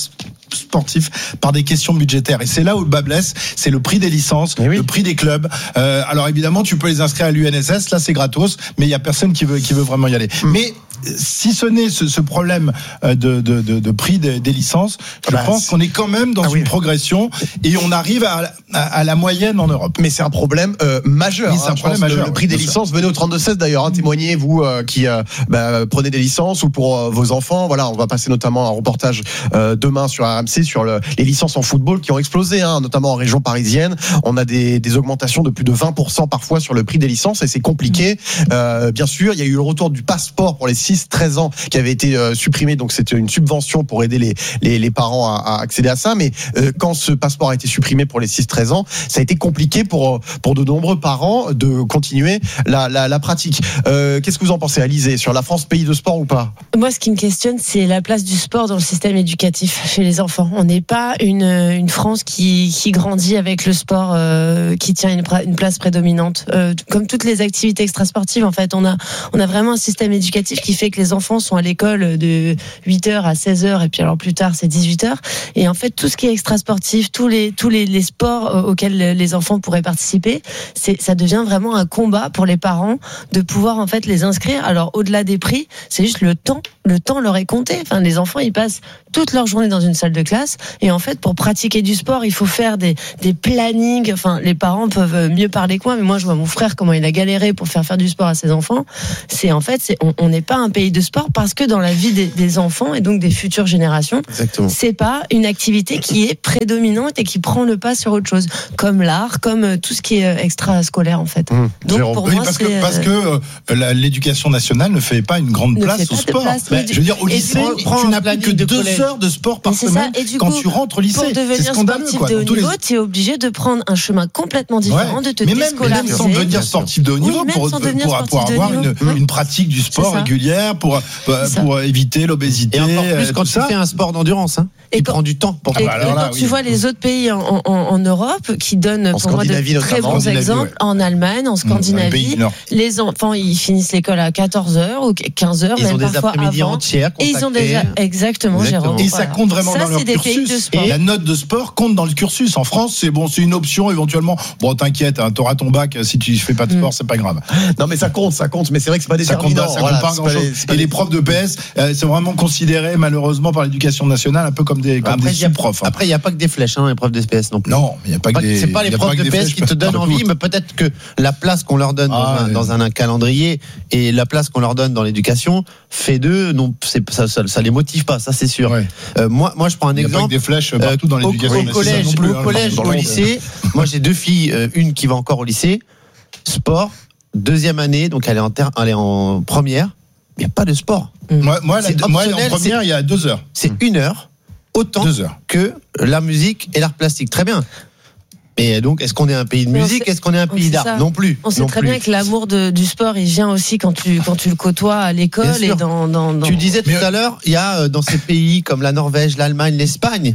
Speaker 2: sportif par des questions budgétaires. Et c'est là où le bas blesse, c'est le prix des licences,
Speaker 12: oui.
Speaker 2: le prix des clubs. Euh, alors évidemment, tu peux les inscrire à l'U N S S, là c'est gratos, mais il y a personne qui veut qui veut vraiment y aller.
Speaker 12: Mm.
Speaker 2: Mais si ce n'est ce, ce problème euh, de, de, de, de prix des, des licences, je
Speaker 12: Bah,
Speaker 2: pense
Speaker 12: c'est-
Speaker 2: qu'on est quand même dans
Speaker 12: Ah
Speaker 2: une
Speaker 12: oui.
Speaker 2: progression et on arrive à, à, à la moyenne en Europe.
Speaker 12: Mais c'est un problème euh, majeur.
Speaker 2: Oui, c'est un
Speaker 12: hein, je
Speaker 2: problème
Speaker 12: pense, le-
Speaker 2: majeur,
Speaker 12: Le prix
Speaker 2: oui,
Speaker 12: des
Speaker 2: bien
Speaker 12: licences, venez au trente-deux seize d'ailleurs, hein, témoignez, vous euh, qui euh, bah, prenez des licences ou pour euh, vos enfants. Voilà, on va passer notamment un reportage euh, demain sur R M C sur le, les licences en football qui ont explosé, hein, notamment en région parisienne. On a des, des augmentations de plus de vingt pour cent parfois sur le prix des licences et c'est compliqué. Euh, bien sûr, il y a eu le retour du passeport pour les six treize ans qui avait été euh, supprimé, donc c'était une subvention pour aider les, les, les parents à, à accéder à ça. Mais euh, quand ce passeport a été supprimé pour les six treize ans, ça a été compliqué pour, pour de nombreux parents de continuer la, la, la pratique. Euh, qu'est-ce que vous en pensez, Alizé, sur la France, pays de sport ou pas?
Speaker 20: Moi, ce qui me questionne, c'est la place du sport dans le système éducatif chez les enfants. On n'est pas une, une France qui, qui grandit avec le sport, euh, qui tient une, une place prédominante. Euh, comme toutes les activités extrasportives, en fait, on a, on a vraiment un système éducatif qui fait fait que les enfants sont à l'école de huit heures à seize heures et puis alors plus tard c'est dix-huit heures. Et en fait, tout ce qui est extra-sportif, tous les tous les, les sports auxquels les enfants pourraient participer, c'est ça devient vraiment un combat pour les parents de pouvoir en fait les inscrire. Alors au-delà des prix, c'est juste le temps, le temps leur est compté. Enfin, les enfants, ils passent toute leur journée dans une salle de classe et en fait, pour pratiquer du sport, il faut faire des des plannings. Enfin, les parents peuvent mieux parler que moi, mais moi je vois mon frère comment il a galéré pour faire faire du sport à ses enfants. C'est en fait, c'est on n'est pas un pays de sport parce que dans la vie des, des enfants et donc des futures générations,
Speaker 18: Exactement.
Speaker 20: c'est pas une activité qui est prédominante et qui prend le pas sur autre chose, comme l'art, comme tout ce qui est extra-scolaire en fait.
Speaker 2: Mmh.
Speaker 20: Donc
Speaker 2: Jérôme.
Speaker 20: pour
Speaker 2: oui,
Speaker 20: moi,
Speaker 2: parce
Speaker 20: c'est,
Speaker 2: que parce que euh, la, l'éducation nationale ne fait pas une grande
Speaker 20: ne
Speaker 2: place
Speaker 20: fait
Speaker 2: au
Speaker 20: pas de
Speaker 2: sport.
Speaker 20: place,
Speaker 2: Bah,
Speaker 20: mais
Speaker 2: je veux dire, au
Speaker 20: et
Speaker 2: lycée,
Speaker 20: du-
Speaker 2: tu n'as plus que deux heures de sport par
Speaker 20: Mais c'est
Speaker 2: semaine
Speaker 20: ça. Et du
Speaker 2: quand
Speaker 20: coup,
Speaker 2: tu rentres au lycée.
Speaker 20: Pour
Speaker 2: C'est
Speaker 20: devenir
Speaker 2: scandaleux,
Speaker 20: sportif
Speaker 2: quoi.
Speaker 20: de haut
Speaker 2: Dans tous les-
Speaker 20: niveau, tu es obligé de prendre un chemin complètement différent,
Speaker 2: Ouais.
Speaker 20: de te
Speaker 2: mais même,
Speaker 20: déscolariser.
Speaker 2: même sans devenir sportif de haut
Speaker 20: Oui,
Speaker 2: niveau,
Speaker 20: même
Speaker 2: pour,
Speaker 20: sans
Speaker 2: pour,
Speaker 20: devenir
Speaker 2: pour
Speaker 20: sportif de
Speaker 2: avoir
Speaker 20: haut
Speaker 2: une,
Speaker 20: niveau. Ouais.
Speaker 2: une pratique du sport
Speaker 20: C'est ça.
Speaker 2: régulière, pour, pour,
Speaker 20: ça.
Speaker 2: pour éviter l'obésité.
Speaker 18: Et encore
Speaker 2: euh,
Speaker 18: plus quand
Speaker 2: tout
Speaker 18: tu
Speaker 2: ça.
Speaker 18: fais un sport d'endurance. Hein.
Speaker 20: Et
Speaker 18: Il
Speaker 20: quand-
Speaker 18: prend du temps pour
Speaker 20: Et,
Speaker 2: bah alors
Speaker 20: et
Speaker 2: là,
Speaker 20: quand
Speaker 2: oui.
Speaker 20: tu vois les autres pays en, en, en Europe qui donnent
Speaker 12: En
Speaker 20: pour moi de
Speaker 12: Scandinavie,
Speaker 20: très
Speaker 12: notamment.
Speaker 20: bons
Speaker 12: Scandinavie,
Speaker 20: exemples,
Speaker 2: ouais.
Speaker 20: en Allemagne, en
Speaker 2: Mmh,
Speaker 20: Scandinavie,
Speaker 2: dans les pays du Nord.
Speaker 20: les enfants ils finissent l'école à quatorze heures ou quinze heures,
Speaker 18: Ils
Speaker 20: même
Speaker 18: ont des
Speaker 20: parfois
Speaker 18: après-midi
Speaker 20: avant.
Speaker 18: entières
Speaker 20: Et ils ont déjà
Speaker 18: consacrées.
Speaker 20: exactement,
Speaker 18: Exactement.
Speaker 20: Jérôme.
Speaker 2: Et ça
Speaker 20: Voilà.
Speaker 2: compte vraiment
Speaker 20: ça,
Speaker 2: dans leur
Speaker 20: c'est des pays de
Speaker 2: cursus.
Speaker 20: sport.
Speaker 2: Et la note de sport compte dans le cursus. En France, c'est bon, c'est une option éventuellement. Bon, t'inquiète, hein, t'auras ton bac. Si tu fais pas de sport,
Speaker 20: Mm.
Speaker 2: c'est pas grave.
Speaker 12: Non, mais ça compte, ça compte. Mais c'est vrai que c'est pas
Speaker 2: Ça compte
Speaker 12: déterminant.
Speaker 2: pas, ça
Speaker 12: Voilà,
Speaker 2: compte pas
Speaker 12: c'est
Speaker 2: grand chose.
Speaker 12: les- c'est pas
Speaker 2: Et
Speaker 12: les-
Speaker 2: les profs de P S, euh, c'est vraiment considéré malheureusement par l'éducation nationale un peu comme des, comme
Speaker 18: Après,
Speaker 2: des
Speaker 18: il y a-
Speaker 2: sous-profs. hein.
Speaker 18: Après, il n'y a pas que des flèches, hein, les profs d'S P S non plus.
Speaker 2: Non, mais il n'y a pas que
Speaker 18: Pas-
Speaker 2: des.
Speaker 18: c'est pas les
Speaker 2: il y a
Speaker 18: profs
Speaker 2: que
Speaker 18: de
Speaker 2: des
Speaker 18: P S
Speaker 2: flèches
Speaker 18: qui te donnent
Speaker 2: partout.
Speaker 18: envie, mais peut-être que la place qu'on leur donne dans,
Speaker 2: Ah,
Speaker 18: un,
Speaker 2: oui.
Speaker 18: dans un, un calendrier et la place qu'on leur donne dans l'éducation fait d'eux, non, c'est, ça, ça, ça les motive pas, ça c'est sûr.
Speaker 2: Ouais.
Speaker 18: Euh, moi, moi, je prends un
Speaker 2: Il n'y a pas que
Speaker 18: exemple.
Speaker 2: des flèches
Speaker 18: Euh,
Speaker 2: partout dans
Speaker 18: au,
Speaker 2: l'éducation
Speaker 18: au
Speaker 2: nationale
Speaker 18: collège,
Speaker 2: non plus,
Speaker 18: au
Speaker 2: hein,
Speaker 18: collège,
Speaker 2: dans le
Speaker 18: au
Speaker 2: monde.
Speaker 18: lycée. Moi, j'ai deux filles, euh, une qui va encore au lycée, sport, deuxième année, donc elle est en, ter- elle est en première. Il n'y a pas de sport.
Speaker 2: Moi, moi, la-
Speaker 18: C'est
Speaker 2: moi, en
Speaker 18: optionnel,
Speaker 2: première, il y a deux heures.
Speaker 18: C'est une heure, autant
Speaker 2: Deux heures.
Speaker 18: que la musique et l'art plastique. Très bien. Et donc, est-ce qu'on est un pays de
Speaker 20: Mais on
Speaker 18: musique
Speaker 20: sait-
Speaker 18: Est-ce qu'on est un
Speaker 20: on
Speaker 18: pays
Speaker 20: sait
Speaker 18: d'art
Speaker 20: ça.
Speaker 18: Non plus.
Speaker 20: On sait
Speaker 18: non
Speaker 20: très
Speaker 18: plus.
Speaker 20: bien que l'amour de, du sport, il vient aussi quand tu quand tu le côtoies à l'école
Speaker 18: Bien
Speaker 20: et
Speaker 18: sûr.
Speaker 20: dans, dans, dans...
Speaker 18: Tu disais tout
Speaker 2: Mais-
Speaker 18: à l'heure, il y a euh, dans ces pays comme la Norvège, l'Allemagne, l'Espagne,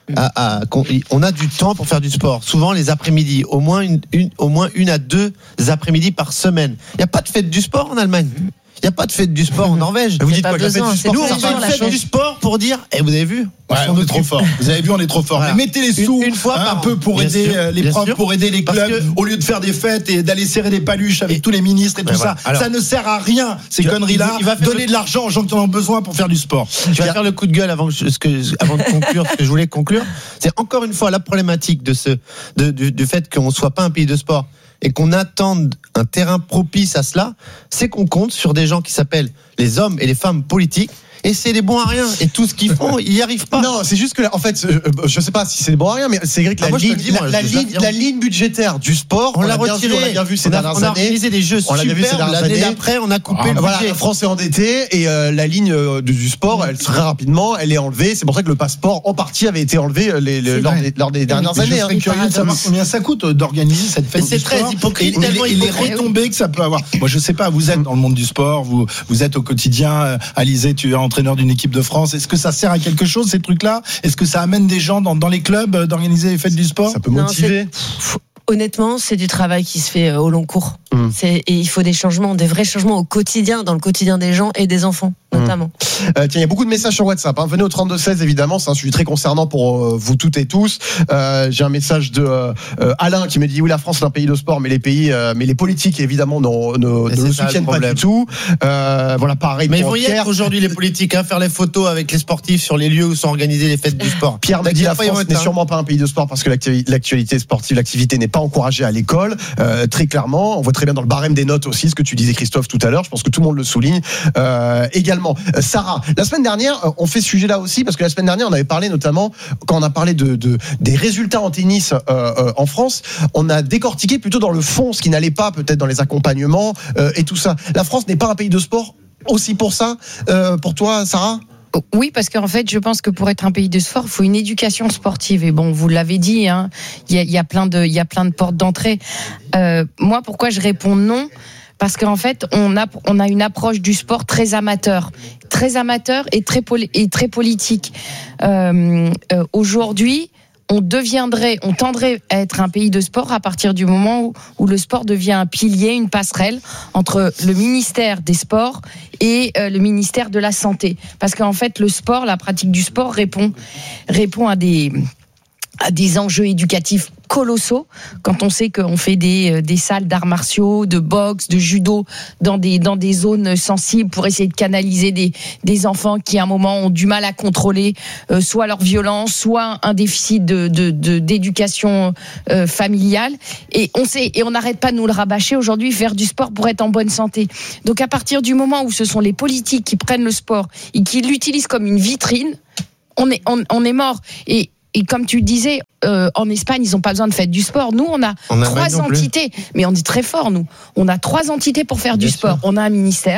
Speaker 18: à- à- qu'on- on a du temps pour faire du sport. Souvent les après-midi, au moins une, une- au moins une à deux après-midi par semaine. Il n'y a pas de fête du sport en Allemagne. Il n'y a pas de fête du sport en Norvège.
Speaker 12: Vous dites
Speaker 20: pas
Speaker 12: quoi, la fête
Speaker 20: besoin,
Speaker 12: du
Speaker 20: c'est
Speaker 12: sport,
Speaker 18: Nous,
Speaker 20: tous
Speaker 18: on
Speaker 20: les
Speaker 18: fait
Speaker 20: jours,
Speaker 18: une
Speaker 20: la
Speaker 18: fête
Speaker 20: fête.
Speaker 18: du sport pour dire, eh, vous avez vu
Speaker 2: Ouais, on est trop fort. Vous avez vu, on est trop fort.
Speaker 18: Voilà.
Speaker 2: Mais mettez les
Speaker 18: Une-
Speaker 2: sous
Speaker 18: une fois
Speaker 2: hein,
Speaker 18: par
Speaker 2: un
Speaker 18: an.
Speaker 2: peu pour
Speaker 18: Bien
Speaker 2: aider
Speaker 18: sûr,
Speaker 2: euh, les
Speaker 18: bien
Speaker 2: profs,
Speaker 18: sûr.
Speaker 2: pour aider les
Speaker 18: Parce
Speaker 2: clubs,
Speaker 18: que-
Speaker 2: au lieu de faire des fêtes et d'aller serrer des paluches avec
Speaker 18: Et-
Speaker 2: tous les ministres et tout
Speaker 18: Ouais,
Speaker 2: ça.
Speaker 18: voilà. Alors-
Speaker 2: Ça ne sert à rien, ces
Speaker 18: Tu vas-
Speaker 2: conneries-là.
Speaker 18: il va faire
Speaker 2: Donner
Speaker 18: le-
Speaker 2: de l'argent aux gens qui en ont besoin pour faire du sport.
Speaker 18: Je vais faire le coup de gueule avant, que je- ce que, avant de conclure ce que je voulais conclure. C'est encore une fois la problématique de ce, de, du, du fait qu'on ne soit pas un pays de sport et qu'on attende un terrain propice à cela, c'est qu'on compte sur des gens qui s'appellent les hommes et les femmes politiques. Et c'est des bons à rien. Et tout ce qu'ils font, ils n'y arrivent pas.
Speaker 12: Non, c'est juste que, là, en fait, euh, je sais pas si c'est bon à rien, mais c'est vrai que
Speaker 18: Ah,
Speaker 12: la,
Speaker 18: moi, je te
Speaker 12: ligne,
Speaker 18: le dis, moi,
Speaker 12: la, la
Speaker 18: je- je
Speaker 12: ligne,
Speaker 18: l'affirme.
Speaker 12: la ligne budgétaire du sport,
Speaker 18: On l'a
Speaker 12: bien vu,
Speaker 18: retiré.
Speaker 12: on l'a bien vu ces
Speaker 18: on a,
Speaker 12: dernières
Speaker 18: on a
Speaker 12: années.
Speaker 18: organisé des jeux
Speaker 12: On l'a bien vu ces
Speaker 18: superbes.
Speaker 12: dernières
Speaker 18: L'année
Speaker 12: années.
Speaker 18: d'après, on a coupé
Speaker 12: Ah,
Speaker 18: le
Speaker 12: voilà,
Speaker 18: budget.
Speaker 12: la France est endettée et euh, la ligne euh, du, du sport, elle très rapidement, elle est enlevée. C'est pour ça que le passeport, en partie, avait été enlevé euh, les, les-
Speaker 2: C'est
Speaker 12: lors,
Speaker 2: vrai.
Speaker 12: des, lors des dernières
Speaker 2: Mais
Speaker 12: années.
Speaker 2: Je
Speaker 12: hein.
Speaker 2: serais curieux de savoir combien ça coûte euh, d'organiser cette fête
Speaker 18: Mais c'est
Speaker 2: du
Speaker 18: très
Speaker 2: sport
Speaker 18: hypocrite,
Speaker 2: et, et
Speaker 18: tellement
Speaker 2: les- et les
Speaker 18: hypocrite.
Speaker 2: retombées que ça peut avoir. Moi, je sais pas. Vous êtes dans le monde du sport, vous vous êtes au quotidien. euh, Alizé, tu es entraîneur d'une équipe de France. Est-ce que ça sert à quelque chose ces trucs-là? Est-ce que ça amène des gens dans, dans les clubs euh, d'organiser les fêtes du sport?
Speaker 12: Ça peut
Speaker 20: Non,
Speaker 12: motiver.
Speaker 20: Honnêtement, c'est du travail qui se fait euh, au long cours.
Speaker 12: Mmh.
Speaker 20: C'est, et il faut des changements, des vrais changements au quotidien, dans le quotidien des gens et des enfants, notamment.
Speaker 12: Euh, tiens, il y a beaucoup de messages sur WhatsApp. Hein. Venez au trente-deux seize, évidemment. C'est un sujet très concernant pour euh, vous toutes et tous. Euh, j'ai un message de euh, euh, Alain qui me dit oui, la France est un pays de sport, mais les pays, euh, mais les politiques évidemment ne, ne,
Speaker 18: Mais
Speaker 12: ne
Speaker 18: c'est
Speaker 12: le
Speaker 18: ça, le
Speaker 12: soutiennent pas
Speaker 18: problème.
Speaker 12: du tout. Euh, voilà, pareil.
Speaker 18: Mais ils
Speaker 12: pour
Speaker 18: vont y
Speaker 12: Pierre.
Speaker 18: être aujourd'hui les politiques, hein, faire les photos avec les sportifs sur les lieux où sont organisées les fêtes du sport.
Speaker 12: Pierre me dit
Speaker 18: T'inquiète
Speaker 12: la
Speaker 18: pas, ils vont
Speaker 12: France
Speaker 18: être
Speaker 12: n'est
Speaker 18: là.
Speaker 12: sûrement pas un pays de sport parce que l'actu- l'actualité sportive, l'activité n'est pas encouragée à l'école. Euh, très clairement, on voit très bien dans le barème des notes aussi ce que tu disais Christophe tout à l'heure. Je pense que tout le monde le souligne euh, également. Euh, Sarah, la semaine dernière, euh, on fait ce sujet-là aussi parce que la semaine dernière, on avait parlé notamment quand on a parlé de, de des résultats en tennis euh, euh, en France, on a décortiqué plutôt dans le fond ce qui n'allait pas, peut-être dans les accompagnements euh, et tout ça. La France n'est pas un pays de sport aussi pour ça. Euh, pour toi, Sarah?
Speaker 17: Oui, parce qu'en fait, je pense que pour être un pays de sport, il faut une éducation sportive. Et bon, vous l'avez dit, hein, il y a, il y a plein de, il y a plein de portes d'entrée. Euh, moi, pourquoi je réponds non? Parce qu'en fait, on a, on a une approche du sport très amateur, très amateur et très, poli- et très politique. Euh, euh, aujourd'hui, on deviendrait, on tendrait à être un pays de sport à partir du moment où, où le sport devient un pilier, une passerelle entre le ministère des Sports et euh, le ministère de la Santé. Parce qu'en fait, le sport, la pratique du sport répond, répond à des, à des enjeux éducatifs colossaux. Quand on sait qu'on fait des, des salles d'arts martiaux, de boxe, de judo dans des, dans des zones sensibles pour essayer de canaliser des, des enfants qui à un moment ont du mal à contrôler euh, soit leur violence, soit un déficit de, de, de, d'éducation euh, familiale. Et on sait, et on n'arrête pas de nous le rabâcher aujourd'hui, faire du sport pour être en bonne santé. Donc à partir du moment où ce sont les politiques qui prennent le sport et qui l'utilisent comme une vitrine, on est, on, on est mort. Et Et comme tu le disais, euh, en Espagne, ils n'ont pas besoin de faire du sport. Nous, on a
Speaker 18: En
Speaker 17: trois
Speaker 18: Allemagne non plus.
Speaker 17: entités. Mais on est très fort, nous. On a trois entités pour faire
Speaker 18: Bien
Speaker 17: du
Speaker 18: sûr.
Speaker 17: sport. On a un ministère.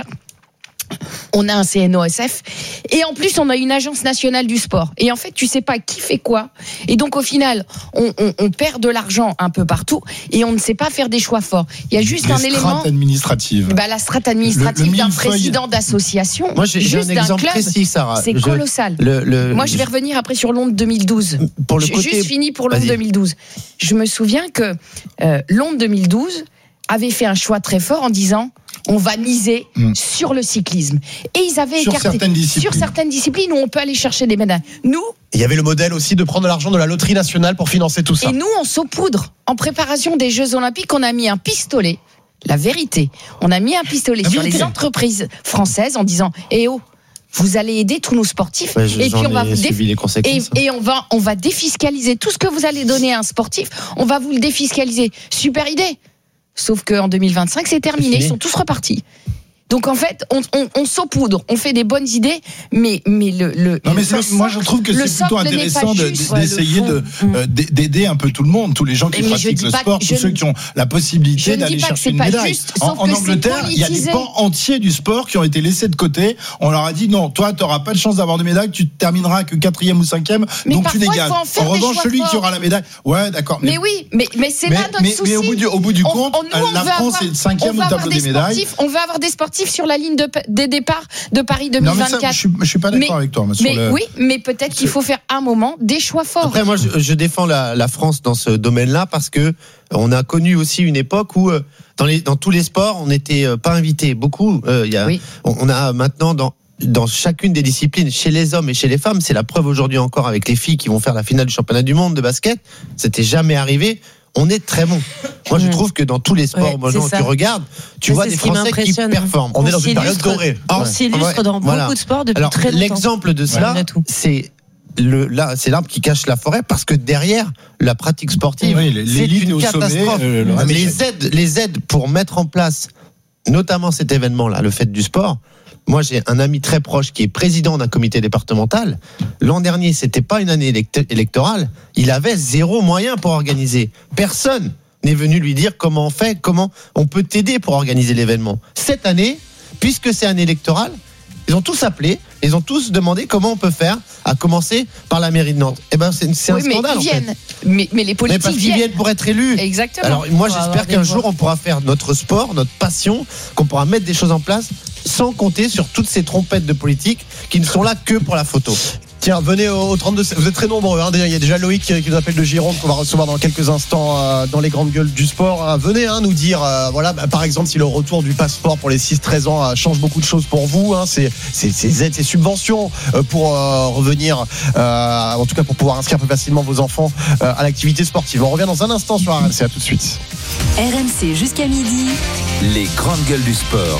Speaker 17: On a un C N O S F et en plus on a une agence nationale du sport et en fait tu sais pas qui fait quoi et donc au final on, on, on perd de l'argent un peu partout et on ne sait pas faire des choix forts. Il y a juste
Speaker 2: Les
Speaker 17: un élément
Speaker 2: strates administratives.
Speaker 17: bah, la strate administrative
Speaker 2: Le- le
Speaker 17: d'un
Speaker 2: millefeuille.
Speaker 17: président d'association,
Speaker 18: Moi, j'ai- j'ai
Speaker 17: juste
Speaker 18: un
Speaker 17: d'un
Speaker 18: exemple
Speaker 17: club,
Speaker 18: précis, Sarah.
Speaker 17: c'est
Speaker 18: Je-
Speaker 17: colossal.
Speaker 18: le- le-
Speaker 17: Moi, je vais revenir après sur Londres deux mille douze.
Speaker 18: Pour le
Speaker 17: J'ai
Speaker 18: côté-
Speaker 17: juste fini pour Londres
Speaker 18: Vas-y.
Speaker 17: deux mille douze. Je me souviens que euh, Londres deux mille douze avait fait un choix très fort en disant on va miser
Speaker 2: Mm.
Speaker 17: sur le cyclisme. Et ils avaient
Speaker 2: Sur
Speaker 17: écarté
Speaker 2: certaines disciplines.
Speaker 17: sur certaines disciplines où on peut aller chercher des médailles. Nous,
Speaker 12: Il y avait le modèle aussi de prendre de l'argent de la loterie nationale pour financer tout ça.
Speaker 17: et nous, on saupoudre. En préparation des Jeux Olympiques, on a mis un pistolet. La vérité, on a mis un pistolet
Speaker 2: La
Speaker 17: sur
Speaker 2: vérité.
Speaker 17: les entreprises françaises en disant eh oh, vous allez aider tous nos sportifs
Speaker 18: Ouais, je-
Speaker 17: et
Speaker 18: j'en
Speaker 17: puis on va
Speaker 18: ai
Speaker 17: vous dé-
Speaker 18: suivi les conséquences.
Speaker 17: et, et on va on va défiscaliser tout ce que vous allez donner à un sportif. On va vous le défiscaliser. Super idée. Sauf qu'en deux mille vingt-cinq, c'est terminé.
Speaker 18: fini.
Speaker 17: Ils sont tous repartis. Donc en fait, on, on, on saupoudre, on fait des bonnes idées, mais mais le le
Speaker 2: Non mais
Speaker 17: le
Speaker 2: ça,
Speaker 17: socle-
Speaker 2: moi je trouve que
Speaker 17: le
Speaker 2: c'est plutôt
Speaker 17: socle n'est pas
Speaker 2: intéressant de-
Speaker 17: juste.
Speaker 2: d'essayer
Speaker 17: Ouais, le
Speaker 2: de
Speaker 17: fond.
Speaker 2: euh, d'aider un peu tout le monde, tous les gens qui
Speaker 17: Mais je
Speaker 2: pratiquent
Speaker 17: dis
Speaker 2: le
Speaker 17: pas
Speaker 2: sport,
Speaker 17: que-
Speaker 2: tous
Speaker 17: je
Speaker 2: ceux
Speaker 17: ne-
Speaker 2: qui ont la
Speaker 17: je
Speaker 2: possibilité
Speaker 17: ne dis
Speaker 2: d'aller
Speaker 17: pas que
Speaker 2: chercher
Speaker 17: c'est
Speaker 2: une
Speaker 17: pas
Speaker 2: médaille.
Speaker 17: juste,
Speaker 2: En,
Speaker 17: sauf
Speaker 2: en
Speaker 17: que c'est
Speaker 2: Angleterre, il y a des
Speaker 17: politisé.
Speaker 2: pans entiers du sport qui ont été laissés de côté. On leur a dit non, toi tu n'auras pas de chance d'avoir de médaille, tu termineras que quatrième ou cinquième,
Speaker 17: Mais
Speaker 2: donc tu
Speaker 17: parfois, il
Speaker 2: dégages.
Speaker 17: faut en faire
Speaker 2: En
Speaker 17: des
Speaker 2: revanche,
Speaker 17: choix
Speaker 2: celui qui
Speaker 17: forts.
Speaker 2: aura la médaille, ouais d'accord.
Speaker 17: Mais oui, mais, mais c'est
Speaker 2: mais-
Speaker 17: là notre
Speaker 2: mais-
Speaker 17: souci.
Speaker 2: mais au bout du- au bout du
Speaker 17: On-
Speaker 2: compte,
Speaker 17: on- nous, on
Speaker 2: la
Speaker 17: veut
Speaker 2: France
Speaker 17: avoir-
Speaker 2: est cinquième
Speaker 17: on
Speaker 2: au
Speaker 17: veut
Speaker 2: tableau
Speaker 17: avoir
Speaker 2: des médailles.
Speaker 17: sportifs- On va avoir des sportifs sur la ligne de, des départs de Paris deux mille
Speaker 2: Non mais
Speaker 17: vingt-quatre.
Speaker 2: ça, je suis, je suis pas d'accord
Speaker 17: Mais-
Speaker 2: avec toi. moi, sur
Speaker 17: Mais
Speaker 2: le-
Speaker 17: oui, mais peut-être qu'il faut faire un moment des choix forts.
Speaker 18: Après, moi, je, je défends la, la France dans ce domaine-là parce que on a connu aussi une époque où euh, dans, les, dans tous les sports, on n'était euh, pas invités. Beaucoup, euh, il y a,
Speaker 17: Oui.
Speaker 18: on, on a maintenant dans dans chacune des disciplines, chez les hommes et chez les femmes, c'est la preuve aujourd'hui encore avec les filles qui vont faire la finale du championnat du monde de basket. C'était jamais arrivé. On est très bon. Moi, je
Speaker 20: Mmh.
Speaker 18: trouve que dans tous les sports,
Speaker 20: Ouais,
Speaker 18: moi,
Speaker 20: c'est
Speaker 18: quand
Speaker 20: ça.
Speaker 18: tu regardes, tu
Speaker 20: Mais
Speaker 18: vois
Speaker 20: c'est
Speaker 18: des
Speaker 20: ce qui
Speaker 18: Français qui
Speaker 20: m'impressionne.
Speaker 18: performent.
Speaker 12: On est dans une
Speaker 20: s'illustre-
Speaker 12: période dorée.
Speaker 20: On
Speaker 18: Ouais.
Speaker 20: s'illustre
Speaker 18: Ouais.
Speaker 20: dans
Speaker 18: Voilà.
Speaker 20: beaucoup de sports depuis
Speaker 18: Alors,
Speaker 20: très longtemps.
Speaker 18: l'exemple de cela,
Speaker 20: Malgré tout.
Speaker 18: c'est le là, c'est l'arbre qui cache la forêt parce que derrière la pratique sportive,
Speaker 2: Oui,
Speaker 18: c'est
Speaker 2: l'élite est
Speaker 18: une
Speaker 2: au sommet,
Speaker 18: catastrophe.
Speaker 2: euh, le reste
Speaker 18: les
Speaker 2: échec.
Speaker 18: aides, les aides pour mettre en place, notamment cet événement-là, le fait du sport. Moi, j'ai un ami très proche qui est président d'un comité départemental. L'an dernier, c'était pas une année élect- électorale. Il avait zéro moyen pour organiser. Personne n'est venu lui dire comment on fait, comment on peut t'aider pour organiser l'événement. Cette année, puisque c'est un électoral, ils ont tous appelé, ils ont tous demandé comment on peut faire, à commencer par la mairie de Nantes. Eh ben, c'est, c'est
Speaker 17: Oui,
Speaker 18: un
Speaker 17: mais
Speaker 18: scandale.
Speaker 17: ils
Speaker 18: en fait.
Speaker 17: viennent. Mais, mais les
Speaker 18: Mais
Speaker 17: politiques
Speaker 18: parce qu'ils
Speaker 17: viennent.
Speaker 18: viennent pour être élus.
Speaker 17: Exactement.
Speaker 18: Alors moi
Speaker 17: Pour avoir
Speaker 18: j'espère
Speaker 17: des
Speaker 18: qu'un
Speaker 17: voix.
Speaker 18: jour on pourra faire notre sport, notre passion, qu'on pourra mettre des choses en place sans compter sur toutes ces trompettes de politique qui ne sont là que pour la photo.
Speaker 12: Tiens, venez au, au trente-deux. Vous êtes très nombreux. Hein. Il y a déjà Loïc qui, qui nous appelle de Gironde qu'on va recevoir dans quelques instants euh, dans les grandes gueules du sport. Hein. Venez hein, nous dire, euh, voilà, bah, par exemple, si le retour du passeport pour les six treize ans euh, change beaucoup de choses pour vous. Hein. C'est, c'est, ces aides, ces subventions euh, pour euh, revenir, euh, en tout cas pour pouvoir inscrire plus facilement vos enfants euh, à l'activité sportive. On revient dans un instant sur R M C. À tout de suite.
Speaker 1: R M C jusqu'à midi.
Speaker 6: Les grandes gueules du sport.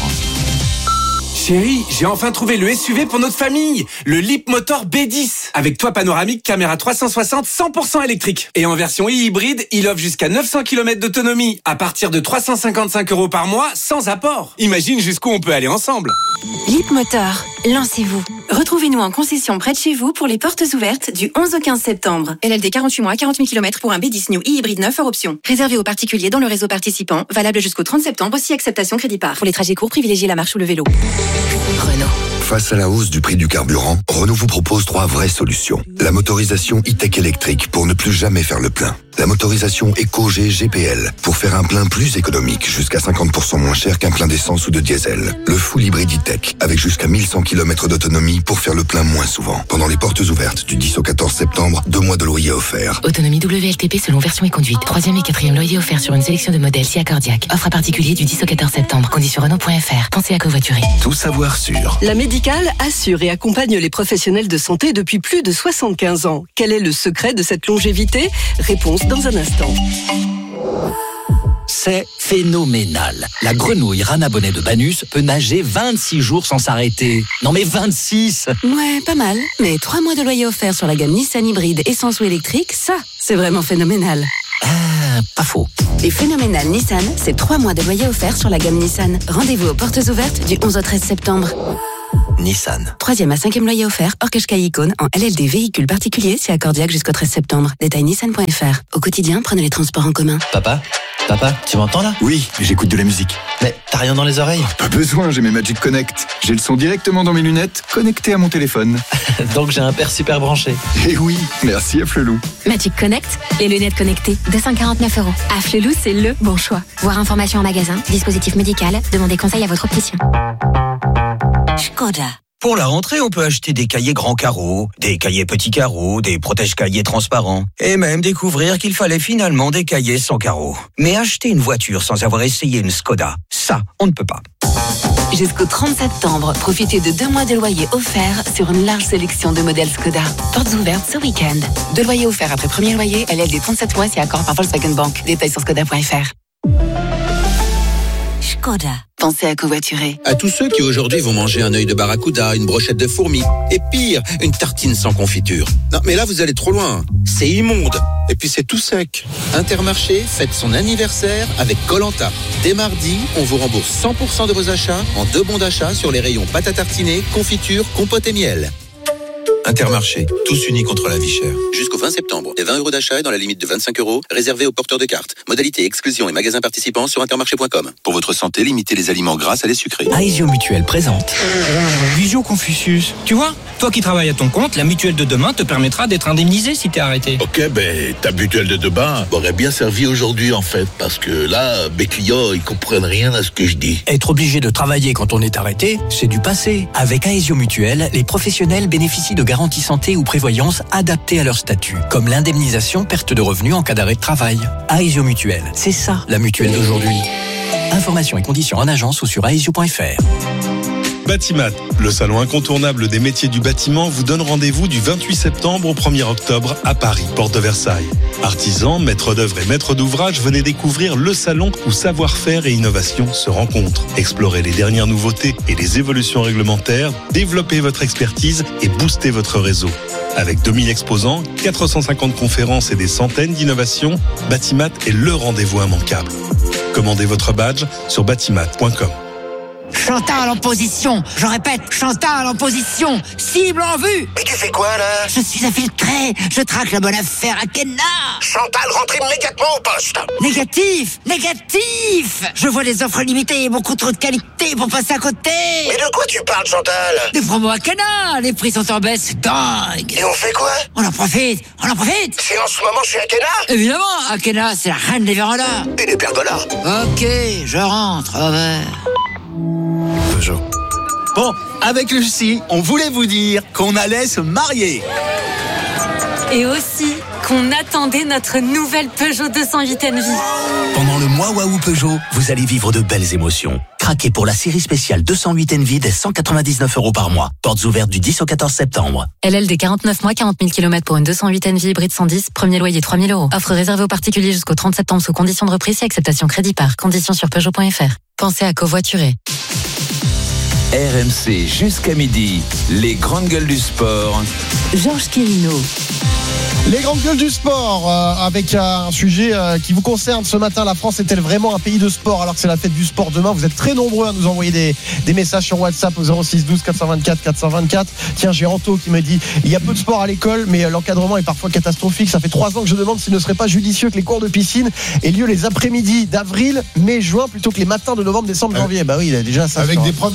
Speaker 4: Chérie, j'ai enfin trouvé le S U V pour notre famille, le Leapmotor B dix, avec toit panoramique, caméra trois cent soixante, cent pour cent électrique. Et en version e-hybride, il offre jusqu'à neuf cents kilomètres d'autonomie, à partir de trois cent cinquante-cinq euros par mois, sans apport. Imagine jusqu'où on peut aller ensemble.
Speaker 1: Leapmotor, lancez-vous. Retrouvez-nous en concession près de chez vous pour les portes ouvertes du onze au quinze septembre. L L D quarante-huit mois, quarante mille kilomètres pour un B dix New e-hybride neuf hors option. Réservé aux particuliers dans le réseau participant, valable jusqu'au trente septembre, si acceptation crédit par. Pour les trajets courts, privilégiez la marche ou le vélo. Renault.
Speaker 5: Face à la hausse du prix du carburant, Renault vous propose trois vraies solutions. La motorisation e-tech électrique pour ne plus jamais faire le plein. La motorisation Eco-G G P L pour faire un plein plus économique, jusqu'à cinquante pour cent moins cher qu'un plein d'essence ou de diesel. Le full hybride e-tech avec jusqu'à mille cent kilomètres d'autonomie pour faire le plein moins souvent. Pendant les portes ouvertes du dix au quatorze septembre, deux mois de loyer offerts.
Speaker 9: Autonomie W L T P selon version et conduite. Troisième et quatrième loyer offert sur une sélection de modèles Sia Cardiac. Offre à particulier du dix au quatorze septembre. Conditions Renault point F R. Pensez à covoiturer.
Speaker 15: Tout savoir sur
Speaker 13: La Médicale assure et accompagne les professionnels de santé depuis plus de soixante-quinze ans. Quel est le secret de cette longévité ? Réponse dans un instant.
Speaker 10: C'est phénoménal. La grenouille rana bonnet de Banus peut nager vingt-six jours sans s'arrêter. Non mais vingt-six!
Speaker 1: Ouais, pas mal. Mais trois mois de loyer offert sur la gamme Nissan hybride, essence ou électrique, ça, c'est vraiment phénoménal.
Speaker 10: Ah, pas faux.
Speaker 1: Et phénoménal Nissan, c'est trois mois de loyer offert sur la gamme Nissan. Rendez-vous aux portes ouvertes du onze au treize septembre.
Speaker 10: Nissan.
Speaker 1: Troisième à cinquième loyer offert, hors Qashqai Icône, en L L D véhicule particulier, c'est accordiaque jusqu'au treize septembre. Détail nissan point F R. Au quotidien, prenez les transports en commun.
Speaker 10: Papa? Papa, tu m'entends là?
Speaker 21: Oui, j'écoute de la musique.
Speaker 10: Mais t'as rien dans les oreilles?
Speaker 21: Pas besoin, j'ai mes Magic Connect. J'ai le son directement dans mes lunettes, connecté à mon téléphone.
Speaker 10: Donc j'ai un père super branché.
Speaker 21: Eh oui, merci à Flelou.
Speaker 9: Magic Connect, les lunettes connectées, deux cent quarante-neuf euros. À Flelou, c'est le bon choix. Voir information en magasin, dispositif médical, demandez conseil à votre opticien.
Speaker 1: Skoda.
Speaker 10: Pour la rentrée, on peut acheter des cahiers grands carreaux, des cahiers petits carreaux, des protège-cahiers transparents, et même découvrir qu'il fallait finalement des cahiers sans carreaux. Mais acheter une voiture sans avoir essayé une Skoda, ça, on ne peut pas.
Speaker 1: Jusqu'au trente septembre, profitez de deux mois de loyer offert sur une large sélection de modèles Skoda. Portes ouvertes ce week-end. Deux loyers offerts après premier loyer, L L D trente-sept mois si accord par Volkswagen Bank. Détails sur skoda point F R. Skoda. Pensez à covoiturer.
Speaker 25: À tous ceux qui aujourd'hui vont manger un œil de barracuda, une brochette de fourmis, et pire, une tartine sans confiture. Non, mais là, vous allez trop loin. C'est immonde. Et puis, c'est tout sec. Intermarché fête son anniversaire avec Koh-Lanta. Dès mardi, on vous rembourse cent pour cent de vos achats en deux bons d'achat sur les rayons pâte à tartiner, confiture, compote et miel. Intermarché, tous unis contre la vie chère. Jusqu'au vingt septembre, et vingt euros d'achat dans la limite de vingt-cinq euros, réservés aux porteurs de cartes. Modalité exclusion et magasins participants sur intermarché point com. Pour votre santé, limitez les aliments gras à les sucrés.
Speaker 10: Aesio Mutuelle présente
Speaker 26: Visio Confucius. Tu vois, toi qui travailles à ton compte, la mutuelle de demain te permettra d'être indemnisé si t'es arrêté.
Speaker 27: Ok, ben ta mutuelle de demain m'aurait bien servi aujourd'hui en fait, parce que là, mes clients, ils comprennent rien à ce que je dis.
Speaker 10: Être obligé de travailler quand on est arrêté, c'est du passé. Avec Aesio Mutuelle, les professionnels bénéficient de garanties santé ou prévoyance adaptées à leur statut, comme l'indemnisation perte de revenus en cas d'arrêt de travail. Aesio Mutuelle, c'est ça la mutuelle d'aujourd'hui. Informations et conditions en agence ou sur aesio point F R.
Speaker 28: Batimat, le salon incontournable des métiers du bâtiment, vous donne rendez-vous du vingt-huit septembre au premier octobre à Paris, porte de Versailles. Artisans, maîtres d'œuvre et maîtres d'ouvrage, venez découvrir le salon où savoir-faire et innovation se rencontrent. Explorez les dernières nouveautés et les évolutions réglementaires, développez votre expertise et boostez votre réseau. Avec deux mille exposants, quatre cent cinquante conférences et des centaines d'innovations, Batimat est le rendez-vous immanquable. Commandez votre badge sur batimat point com.
Speaker 29: Chantal en position, je répète, Chantal en position, cible en vue.
Speaker 30: Mais tu fais quoi là?
Speaker 29: Je suis infiltré, je traque la bonne affaire à Kenna.
Speaker 30: Chantal, rentre immédiatement au poste.
Speaker 29: Négatif, négatif. Je vois les offres limitées et beaucoup trop de qualité pour passer à côté.
Speaker 30: Mais de quoi tu parles, Chantal?
Speaker 29: Des promos à Kenna, les prix sont en baisse, c'est dingue.
Speaker 30: Et on fait quoi?
Speaker 29: On en profite, on en profite.
Speaker 30: C'est en ce moment chez Akena?
Speaker 29: Évidemment, Akena, c'est la reine des vérandas.
Speaker 30: Et des pergolas.
Speaker 29: Ok, je rentre, over.
Speaker 10: Peugeot. Bon, avec Lucie, on voulait vous dire qu'on allait se marier.
Speaker 7: Et aussi qu'on attendait notre nouvelle Peugeot deux cent huit Envy.
Speaker 10: Pendant le mois Waouh Peugeot, vous allez vivre de belles émotions. Craquez pour la série spéciale deux cent huit Envy dès cent quatre-vingt-dix-neuf euros par mois. Portes ouvertes du dix au quatorze septembre.
Speaker 7: L L D quarante-neuf mois, quarante mille kilomètres pour une deux cent huit Envy hybride cent dix, premier loyer trois mille euros. Offre réservée aux particuliers jusqu'au trente septembre sous conditions de reprise et acceptation crédit par. Conditions sur peugeot point F R. Pensez à covoiturer.
Speaker 6: R M C jusqu'à midi, les grandes gueules du sport.
Speaker 1: Georges Quirino.
Speaker 12: Les grandes gueules du sport, euh, avec un sujet euh, qui vous concerne ce matin. La France est-elle vraiment un pays de sport alors que c'est la fête du sport demain? Vous êtes très nombreux à nous envoyer des, des messages sur WhatsApp au zéro six douze quatre cent vingt-quatre quatre cent vingt-quatre. Tiens, j'ai Anto qui me dit il y a peu de sport à l'école, mais l'encadrement est parfois catastrophique. Ça fait trois ans que je demande s'il ne serait pas judicieux que les cours de piscine aient lieu les après-midi d'avril, mai, juin plutôt que les matins de novembre, décembre, janvier. Bah oui, il a déjà ça.
Speaker 2: Avec
Speaker 12: sur...
Speaker 2: des profs qui savent nager.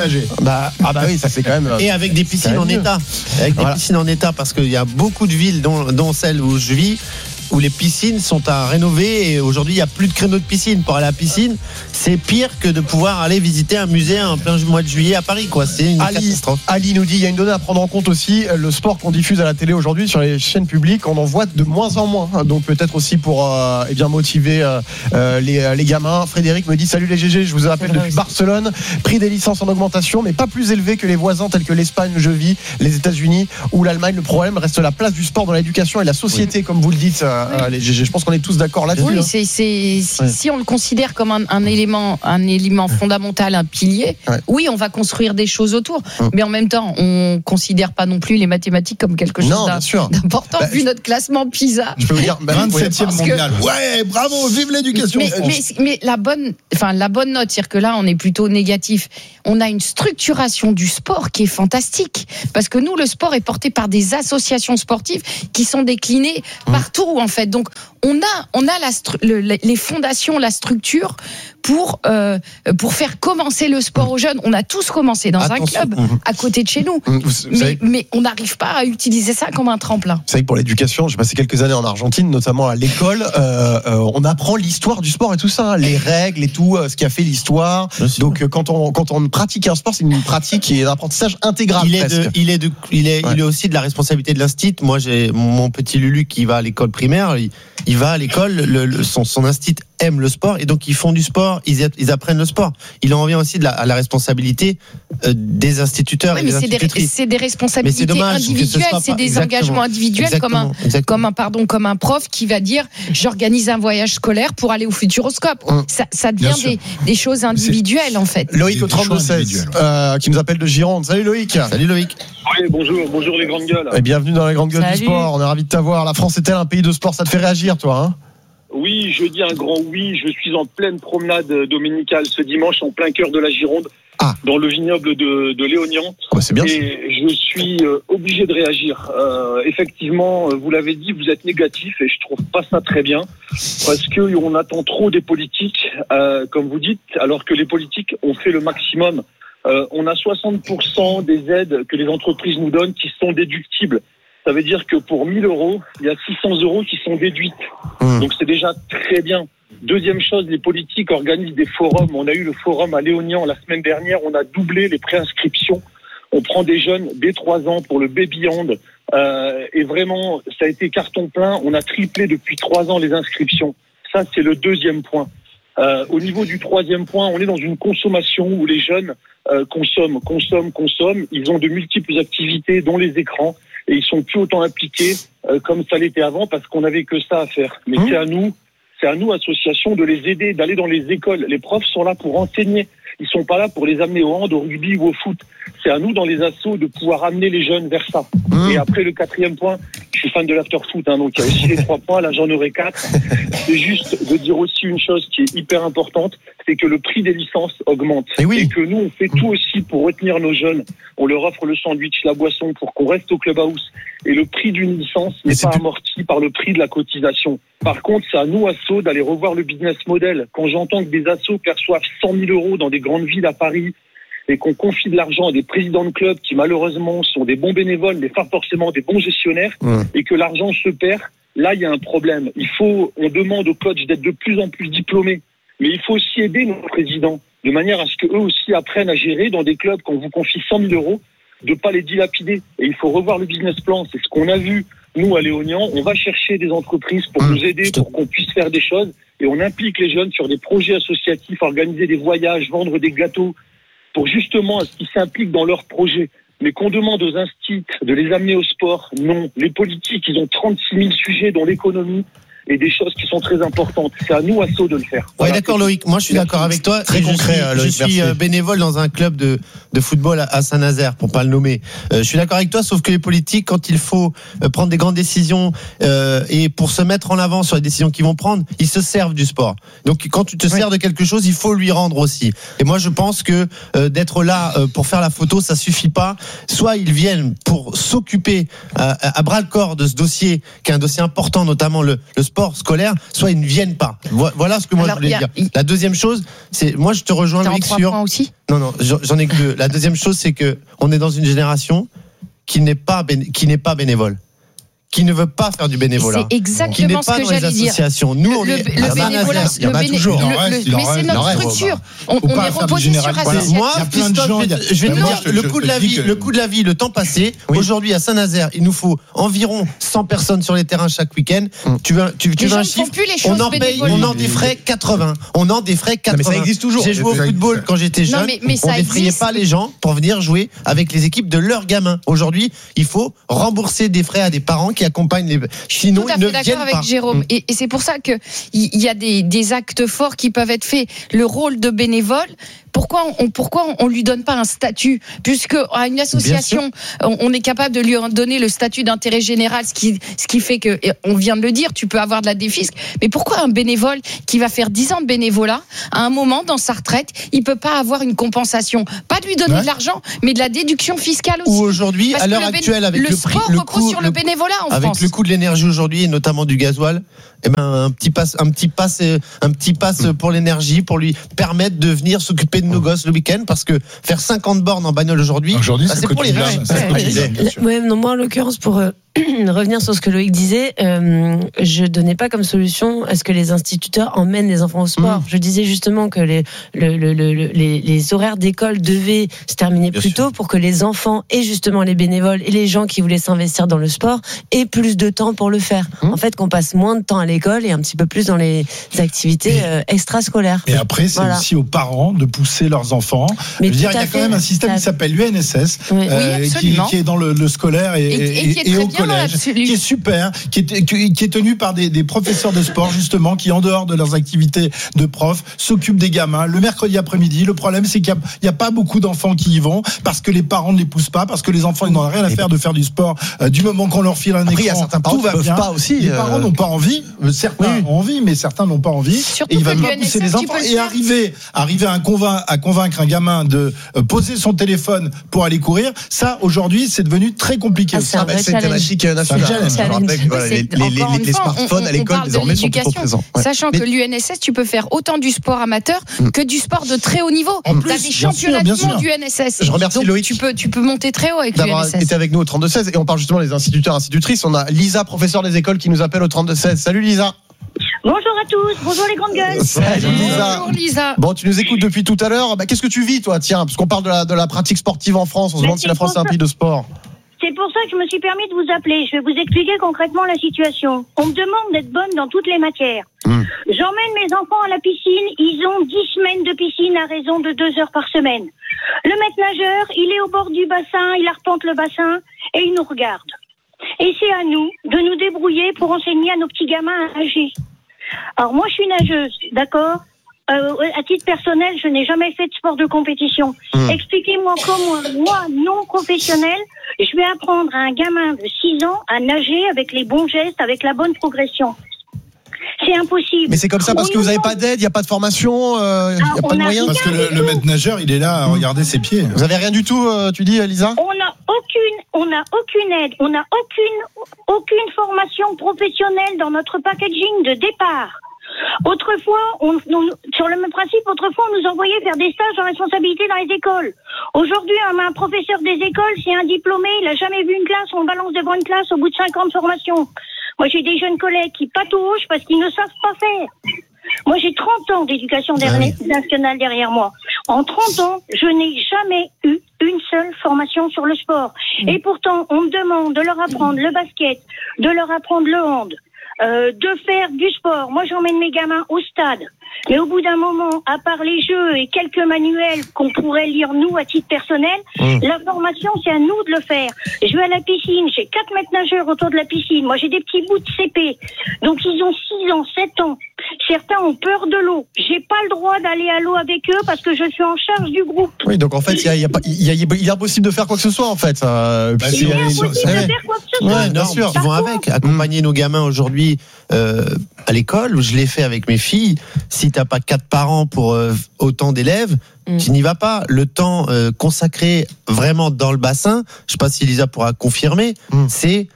Speaker 2: nager.
Speaker 12: Bah, ah bah oui, ça c'est quand même.
Speaker 18: Et avec des piscines en état. Avec des
Speaker 12: Voilà.
Speaker 18: piscines en état, parce qu'il y a beaucoup de villes, dont, dont celle où je vis, où les piscines sont à rénover et aujourd'hui il n'y a plus de créneaux de piscine. Pour aller à la piscine, c'est pire que de pouvoir aller visiter un musée en plein mois de juillet à Paris, quoi. C'est une
Speaker 12: Ali,
Speaker 18: catastrophe.
Speaker 12: Ali nous dit il y a une donnée à prendre en compte aussi, le sport qu'on diffuse à la télé aujourd'hui sur les chaînes publiques, on en voit de moins en moins. Donc peut-être aussi pour euh, eh bien motiver euh, euh, les, les gamins. Frédéric me dit salut les G G, je vous appelle depuis Barcelone. Prix des licences en augmentation, mais pas plus élevé que les voisins tels que l'Espagne où je vis, les États-Unis ou l'Allemagne. Le problème reste la place du sport dans l'éducation et la société, oui. comme vous le dites, euh, les G G. Je pense qu'on est tous d'accord là-dessus.
Speaker 17: Oui,
Speaker 12: hein.
Speaker 17: c'est, c'est, si,
Speaker 12: Ouais.
Speaker 17: si on le considère comme un, un élément, un élément fondamental, un pilier,
Speaker 12: Ouais.
Speaker 17: oui, on va construire des choses autour.
Speaker 12: Hum.
Speaker 17: Mais en même temps, on considère pas non plus les mathématiques comme quelque chose
Speaker 12: Non,
Speaker 17: d'im-
Speaker 12: bien sûr.
Speaker 17: d'important
Speaker 12: Bah,
Speaker 17: vu notre classement PISA.
Speaker 12: Je peux vous dire, bah,
Speaker 2: vingt-septième
Speaker 17: parce que-
Speaker 2: mondial. Ouais, bravo, vive l'éducation.
Speaker 17: Mais, mais, mais la bonne, enfin la bonne note, c'est-à-dire que là, on est plutôt négatif. On a une structuration du sport qui est fantastique, parce que nous, le sport est porté par des associations sportives qui sont déclinées partout, en fait. Donc, on a, on a la stru- le- les fondations, la structure pour euh, pour faire commencer le sport aux jeunes. On a tous commencé dans
Speaker 12: Attention.
Speaker 17: un club
Speaker 12: Mhm.
Speaker 17: à côté de chez nous,
Speaker 12: Vous- vous
Speaker 17: mais,
Speaker 12: savez-
Speaker 17: mais on n'arrive pas à utiliser ça comme un tremplin.
Speaker 12: Vous savez que pour l'éducation, j'ai passé quelques années en Argentine, notamment à l'école. Euh, euh, on apprend l'histoire du sport et tout ça, hein, les règles et tout, euh, ce qui a fait l'histoire. Donc euh, quand on quand on pratique un sport, c'est une pratique qui est un apprentissage intégral.
Speaker 18: Il est,
Speaker 12: presque.
Speaker 18: de, il, est de, il, est,
Speaker 12: Ouais.
Speaker 18: il est aussi de la responsabilité de l'instit. Moi, j'ai mon, mon petit Lulu qui va à l'école primaire. Il, il va à l'école, le, le- son, son instit aime le sport et donc ils font du sport, ils, a- ils apprennent le sport. Il en revient aussi de la, à la responsabilité euh, des instituteurs
Speaker 17: Oui,
Speaker 18: et
Speaker 17: mais
Speaker 18: des
Speaker 17: c'est des,
Speaker 18: institutrices.
Speaker 17: c'est des responsabilités
Speaker 18: Mais c'est dommage que ce
Speaker 17: individuelles,
Speaker 18: soit
Speaker 17: c'est
Speaker 18: pas-
Speaker 17: des
Speaker 18: exactement.
Speaker 17: engagements individuels comme un,
Speaker 18: Exactement, exactement.
Speaker 17: comme un, pardon, comme un prof qui va dire j'organise un voyage scolaire pour aller au Futuroscope.
Speaker 12: Hum.
Speaker 17: Ça, ça
Speaker 12: Bien
Speaker 17: devient
Speaker 12: sûr.
Speaker 17: des, des choses individuelles en fait.
Speaker 12: Loïc
Speaker 2: Des-
Speaker 12: au
Speaker 2: des choix
Speaker 12: trente-deux seize
Speaker 2: individuels,
Speaker 12: euh, qui nous appelle de Gironde. Salut Loïc.
Speaker 18: Salut Loïc.
Speaker 3: Oui, bonjour, bonjour les grandes gueules.
Speaker 12: Et bienvenue dans la grande gueule du
Speaker 17: Salut.
Speaker 12: sport. On est ravis de t'avoir. La France est-elle un pays de sport? Ça te fait réagir, toi, hein?
Speaker 3: Oui, je dis un grand oui. Je suis en pleine promenade dominicale ce dimanche, en plein cœur de la Gironde,
Speaker 12: Ah.
Speaker 3: dans le vignoble de, de Léognan.
Speaker 12: Ah bah, c'est bien. ça.
Speaker 3: Et je suis euh, obligé de réagir. Euh, effectivement, euh, vous l'avez dit, vous êtes négatif et je trouve pas ça très bien parce que on attend trop des politiques, euh, comme vous dites, alors que les politiques ont fait le maximum. Euh, on a soixante pour cent des aides que les entreprises nous donnent qui sont déductibles. Ça veut dire que pour mille euros, il y a six cents euros qui sont déduites.
Speaker 12: Mmh.
Speaker 3: Donc c'est déjà très bien. Deuxième chose, les politiques organisent des forums. On a eu le forum à Léognan la semaine dernière. On a doublé les préinscriptions. On prend des jeunes dès trois ans pour le baby hand. Euh, et vraiment, ça a été carton plein. On a triplé depuis trois ans les inscriptions. Ça, c'est le deuxième point. Euh, au niveau du troisième point, on est dans une consommation où les jeunes euh, consomment, consomment, consomment. Ils ont de multiples activités, dont les écrans, et ils sont plus autant impliqués euh, comme ça l'était avant parce qu'on n'avait que ça à faire. Mais
Speaker 12: Mmh.
Speaker 3: c'est à nous, c'est à nous, associations, de les aider, d'aller dans les écoles. Les profs sont là pour enseigner. Ils sont pas là pour les amener au hand, au rugby ou au foot. C'est à nous, dans les assos, de pouvoir amener les jeunes vers ça.
Speaker 12: Mmh.
Speaker 3: Et après, le quatrième point, je suis fan de l'after-foot, hein, donc il y a aussi les trois points. Là, j'en aurai quatre. C'est juste de dire aussi une chose qui est hyper importante, c'est que le prix des licences augmente.
Speaker 12: Et oui.
Speaker 3: Et que nous, on fait tout aussi pour retenir nos jeunes. On leur offre le sandwich, la boisson pour qu'on reste au clubhouse. Et le prix d'une licence
Speaker 12: Mais
Speaker 3: n'est
Speaker 12: c'est
Speaker 3: pas
Speaker 12: plus-
Speaker 3: amorti par le prix de la cotisation. Par contre, c'est à nous, assos, d'aller revoir le business model. Quand j'entends que des assos perçoivent cent mille euros dans des grandes villes à Paris et qu'on confie de l'argent à des présidents de clubs qui, malheureusement, sont des bons bénévoles, mais pas forcément des bons gestionnaires,
Speaker 12: Mmh.
Speaker 3: et que l'argent se perd, là, il y a un problème. Il faut, on demande aux coachs d'être de plus en plus diplômés, mais il faut aussi aider nos présidents de manière à ce qu'eux aussi apprennent à gérer dans des clubs, quand on vous confie cent mille euros, de pas les dilapider. Et il faut revoir le business plan. C'est ce qu'on a vu, nous, à Léognan. On va chercher des entreprises pour
Speaker 12: Mmh.
Speaker 3: nous aider, pour qu'on puisse faire des choses. Et on implique les jeunes sur des projets associatifs, organiser des voyages, vendre des gâteaux, pour justement à ce qu'ils s'impliquent dans leurs projets. Mais qu'on demande aux instits de les amener au sport, non. Les politiques, ils ont trente-six mille sujets dans l'économie et des choses qui sont très importantes. C'est à nous, assos, de le faire.
Speaker 18: Ouais,
Speaker 3: Voilà.
Speaker 18: d'accord Loïc, moi je suis
Speaker 3: Merci.
Speaker 18: d'accord avec toi.
Speaker 12: Très
Speaker 18: Et je
Speaker 12: concret,
Speaker 18: suis,
Speaker 12: euh,
Speaker 18: je
Speaker 12: Loïc,
Speaker 18: suis
Speaker 12: merci.
Speaker 18: euh, bénévole dans un club de, de football à, à Saint-Nazaire, pour pas le nommer. Euh, je suis d'accord avec toi, sauf que les politiques, quand il faut euh, prendre des grandes décisions euh, et pour se mettre en avant sur les décisions qu'ils vont prendre, ils se servent du sport. Donc quand tu te sers de quelque chose, il faut lui rendre aussi. Et moi je pense que euh, d'être là euh, pour faire la photo, ça suffit pas. Soit ils viennent pour s'occuper euh, à bras le corps de ce dossier, qui est un dossier important, notamment le, le sport sport scolaire, soit ils ne viennent pas. Voilà ce que moi
Speaker 17: Alors,
Speaker 18: je voulais
Speaker 17: y a,
Speaker 18: dire.
Speaker 17: y...
Speaker 18: La deuxième chose, c'est moi je te rejoins
Speaker 17: T'es
Speaker 18: Loïc
Speaker 17: en trois
Speaker 18: sur.
Speaker 17: points aussi
Speaker 18: Non non, j'en ai que deux. La deuxième chose, c'est que on est dans une génération qui n'est pas béné... qui n'est pas bénévole. Qui ne veut pas faire du bénévolat,
Speaker 17: c'est exactement
Speaker 18: qui n'est
Speaker 17: ce
Speaker 18: pas
Speaker 17: que
Speaker 18: dans les
Speaker 17: j'allais dire.
Speaker 18: associations. Nous, on
Speaker 17: le,
Speaker 18: est
Speaker 17: le, le bénévolat,
Speaker 18: il y en a toujours.
Speaker 17: Le, le, mais c'est notre structure. On, on est reposé sur associatif.
Speaker 18: Moi, Christophe, je vais te dire le coût de la vie, le coût de la vie, le temps passé. Aujourd'hui, à Saint-Nazaire, il nous faut environ cent personnes sur les terrains chaque week-end. Tu veux, tu, tu veux un chiffre? On en paye, on en défraie quatre-vingts. On en défraie quatre-vingts.
Speaker 12: Mais ça existe toujours.
Speaker 18: J'ai joué au football quand j'étais jeune. On défrayait pas les gens pour venir jouer avec les équipes de leurs gamins. Aujourd'hui, il faut rembourser des frais à des parents qui accompagnent les. Sinon,
Speaker 17: tout à
Speaker 18: ils ne
Speaker 17: fait d'accord avec
Speaker 18: pas.
Speaker 17: Jérôme. Et, et c'est pour ça que il y a des, des actes forts qui peuvent être faits. Le rôle de bénévole. Pourquoi on pourquoi on lui donne pas un statut, puisque à une association on, on est capable de lui donner le statut d'intérêt général, ce qui ce qui fait que, on vient de le dire, tu peux avoir de la défisque. Mais pourquoi un bénévole qui va faire dix ans de bénévolat, à un moment dans sa retraite, il peut pas avoir une compensation, pas de lui donner
Speaker 18: ouais.
Speaker 17: de l'argent, mais de la déduction fiscale aussi.
Speaker 18: Ou aujourd'hui,
Speaker 17: Parce
Speaker 18: à l'heure
Speaker 17: le béné-
Speaker 18: actuelle, avec
Speaker 17: le,
Speaker 18: le prix,
Speaker 17: sport
Speaker 18: le
Speaker 17: repose
Speaker 18: coût,
Speaker 17: sur le,
Speaker 18: le
Speaker 17: bénévolat en
Speaker 18: avec
Speaker 17: France.
Speaker 18: le coût de l'énergie aujourd'hui et notamment du gasoil, eh ben un petit pass, un petit pass, un petit pass pour l'énergie pour lui permettre de venir s'occuper de nos gosses le week-end, parce que faire cinquante bornes en bagnole aujourd'hui,
Speaker 2: aujourd'hui
Speaker 18: bah, c'est pour les riches.
Speaker 4: Ouais, non, moi en l'occurrence pour euh, revenir sur ce que Loïc disait, euh, je donnais pas comme solution à ce que les instituteurs emmènent les enfants au sport. Mmh. Je disais justement que les le, le, le, les, les horaires d'école devaient se terminer Bien plus sûr. tôt pour que les enfants et justement les bénévoles et les gens qui voulaient s'investir dans le sport aient plus de temps pour le faire. Mmh. En fait, qu'on passe moins de temps à l'école et un petit peu plus dans les activités euh, extrascolaires.
Speaker 2: Et après, c'est voilà. aussi aux parents de pousser leurs enfants.
Speaker 4: Mais
Speaker 2: je veux dire, il y a quand même un système
Speaker 4: ça...
Speaker 2: qui s'appelle l'U N S S,
Speaker 4: oui.
Speaker 2: euh,
Speaker 4: Oui,
Speaker 2: qui, qui est dans le, le scolaire et,
Speaker 17: et, et, et,
Speaker 2: et, et au collège, qui est super, qui est, qui est tenu par des, des professeurs de sport justement, qui en dehors de leurs activités de prof s'occupent des gamins le mercredi après-midi. Le problème, c'est qu'il n'y a, a pas beaucoup d'enfants qui y vont parce que les parents ne les poussent pas, parce que les enfants ils n'ont rien à faire de faire du sport. Euh, du moment qu'on leur file un
Speaker 12: Après,
Speaker 2: écran,
Speaker 12: certains parents
Speaker 2: tout va
Speaker 12: peuvent
Speaker 2: bien.
Speaker 12: Pas aussi,
Speaker 2: les
Speaker 12: euh...
Speaker 2: parents n'ont pas envie. Certains oui. ont envie, mais certains n'ont pas envie.
Speaker 17: Surtout
Speaker 2: et il va
Speaker 17: que
Speaker 2: pas pousser les enfants et arriver, arriver à convaincre, à convaincre un gamin de poser son téléphone pour aller courir. Ça, aujourd'hui, c'est devenu très compliqué.
Speaker 4: Ah, c'est,
Speaker 12: ah, bah, c'est une thématique nationale.
Speaker 4: Je rappelle
Speaker 12: que voilà, les, les, les, les smartphones on, on à l'école désormais sont trop présents.
Speaker 17: Ouais. Sachant Mais... que l'U N S S, tu peux faire autant du sport amateur mmh. que du sport de très haut niveau. Tu as des championnats du monde du N S S.
Speaker 12: Je remercie
Speaker 17: Donc,
Speaker 12: Loïc.
Speaker 17: Tu peux, tu peux monter très haut avec l'U N S S.
Speaker 12: D'avoir été avec nous au trente-deux seize et on parle justement des instituteurs et institutrices. On a Lisa, professeure des écoles, qui nous appelle au trente-deux seize. Salut Lisa.
Speaker 8: Bonjour à tous, bonjour les grandes gueules.
Speaker 12: Salut Lisa.
Speaker 17: Bonjour Lisa.
Speaker 12: Bon, tu nous écoutes depuis tout à l'heure. Bah, qu'est-ce que tu vis toi, tiens, parce qu'on parle de la, de la pratique sportive en France. On se demande si la France est un pays de sport.
Speaker 8: C'est pour ça que je me suis permis de vous appeler. Je vais vous expliquer concrètement la situation. On me demande d'être bonne dans toutes les matières. Mmh. J'emmène mes enfants à la piscine. Ils ont dix semaines de piscine à raison de deux heures par semaine. Le maître nageur, il est au bord du bassin, il arpente le bassin et il nous regarde. Et c'est à nous de nous débrouiller pour enseigner à nos petits gamins à nager. Alors moi, je suis nageuse, d'accord ? Euh, à titre personnel, je n'ai jamais fait de sport de compétition. Mmh. Expliquez-moi comment, moi, non professionnel, je vais apprendre à un gamin de six ans à nager avec les bons gestes, avec la bonne progression. C'est impossible.
Speaker 12: Mais c'est comme ça parce on que vous n'avez pas d'aide, il n'y a pas de formation, il euh, n'y a
Speaker 8: ah,
Speaker 12: pas de moyens.
Speaker 2: Parce que le, le maître nageur, il est là à regarder ses pieds.
Speaker 12: Vous avez rien du tout, euh, tu dis, Lisa ?
Speaker 8: On n'a aucune, on n'a aucune aide, on n'a aucune, aucune formation professionnelle dans notre packaging de départ. Autrefois, on, on, sur le même principe, autrefois, on nous envoyait faire des stages en responsabilité dans les écoles. Aujourd'hui, un, un professeur des écoles, c'est un diplômé, il n'a jamais vu une classe, on le balance devant une classe au bout de cinq ans de formation. Moi, j'ai des jeunes collègues qui patauchent parce qu'ils ne savent pas faire. Moi, j'ai trente ans d'éducation nationale derrière moi. En trente ans, je n'ai jamais eu une seule formation sur le sport. Et pourtant, on me demande de leur apprendre le basket, de leur apprendre le hand, Euh, de faire du sport. Moi, j'emmène mes gamins au stade. Mais au bout d'un moment, à part les jeux et quelques manuels qu'on pourrait lire nous à titre personnel, mmh. la formation, c'est à nous de le faire. Je vais à la piscine, j'ai quatre maîtres nageurs autour de la piscine. Moi, j'ai des petits bouts de C P. Donc, ils ont six ans, sept ans. Certains ont peur de l'eau. J'ai pas le droit d'aller à l'eau avec eux parce que je suis en charge du groupe.
Speaker 12: Oui, donc en fait, il y a, il y a, il y a, il est impossible de faire quoi que ce soit, en fait. Euh,
Speaker 8: bah, il est impossible de faire quoi que ce soit.
Speaker 18: Ouais, bien sûr. Ils vont avec. Accompagner nos gamins aujourd'hui euh, à l'école, où je l'ai fait avec mes filles. Si t'as pas quatre parents pour euh, autant d'élèves, mm. tu n'y vas pas. Le temps euh, consacré vraiment dans le bassin, je sais pas si Lisa pourra confirmer, mm. c'est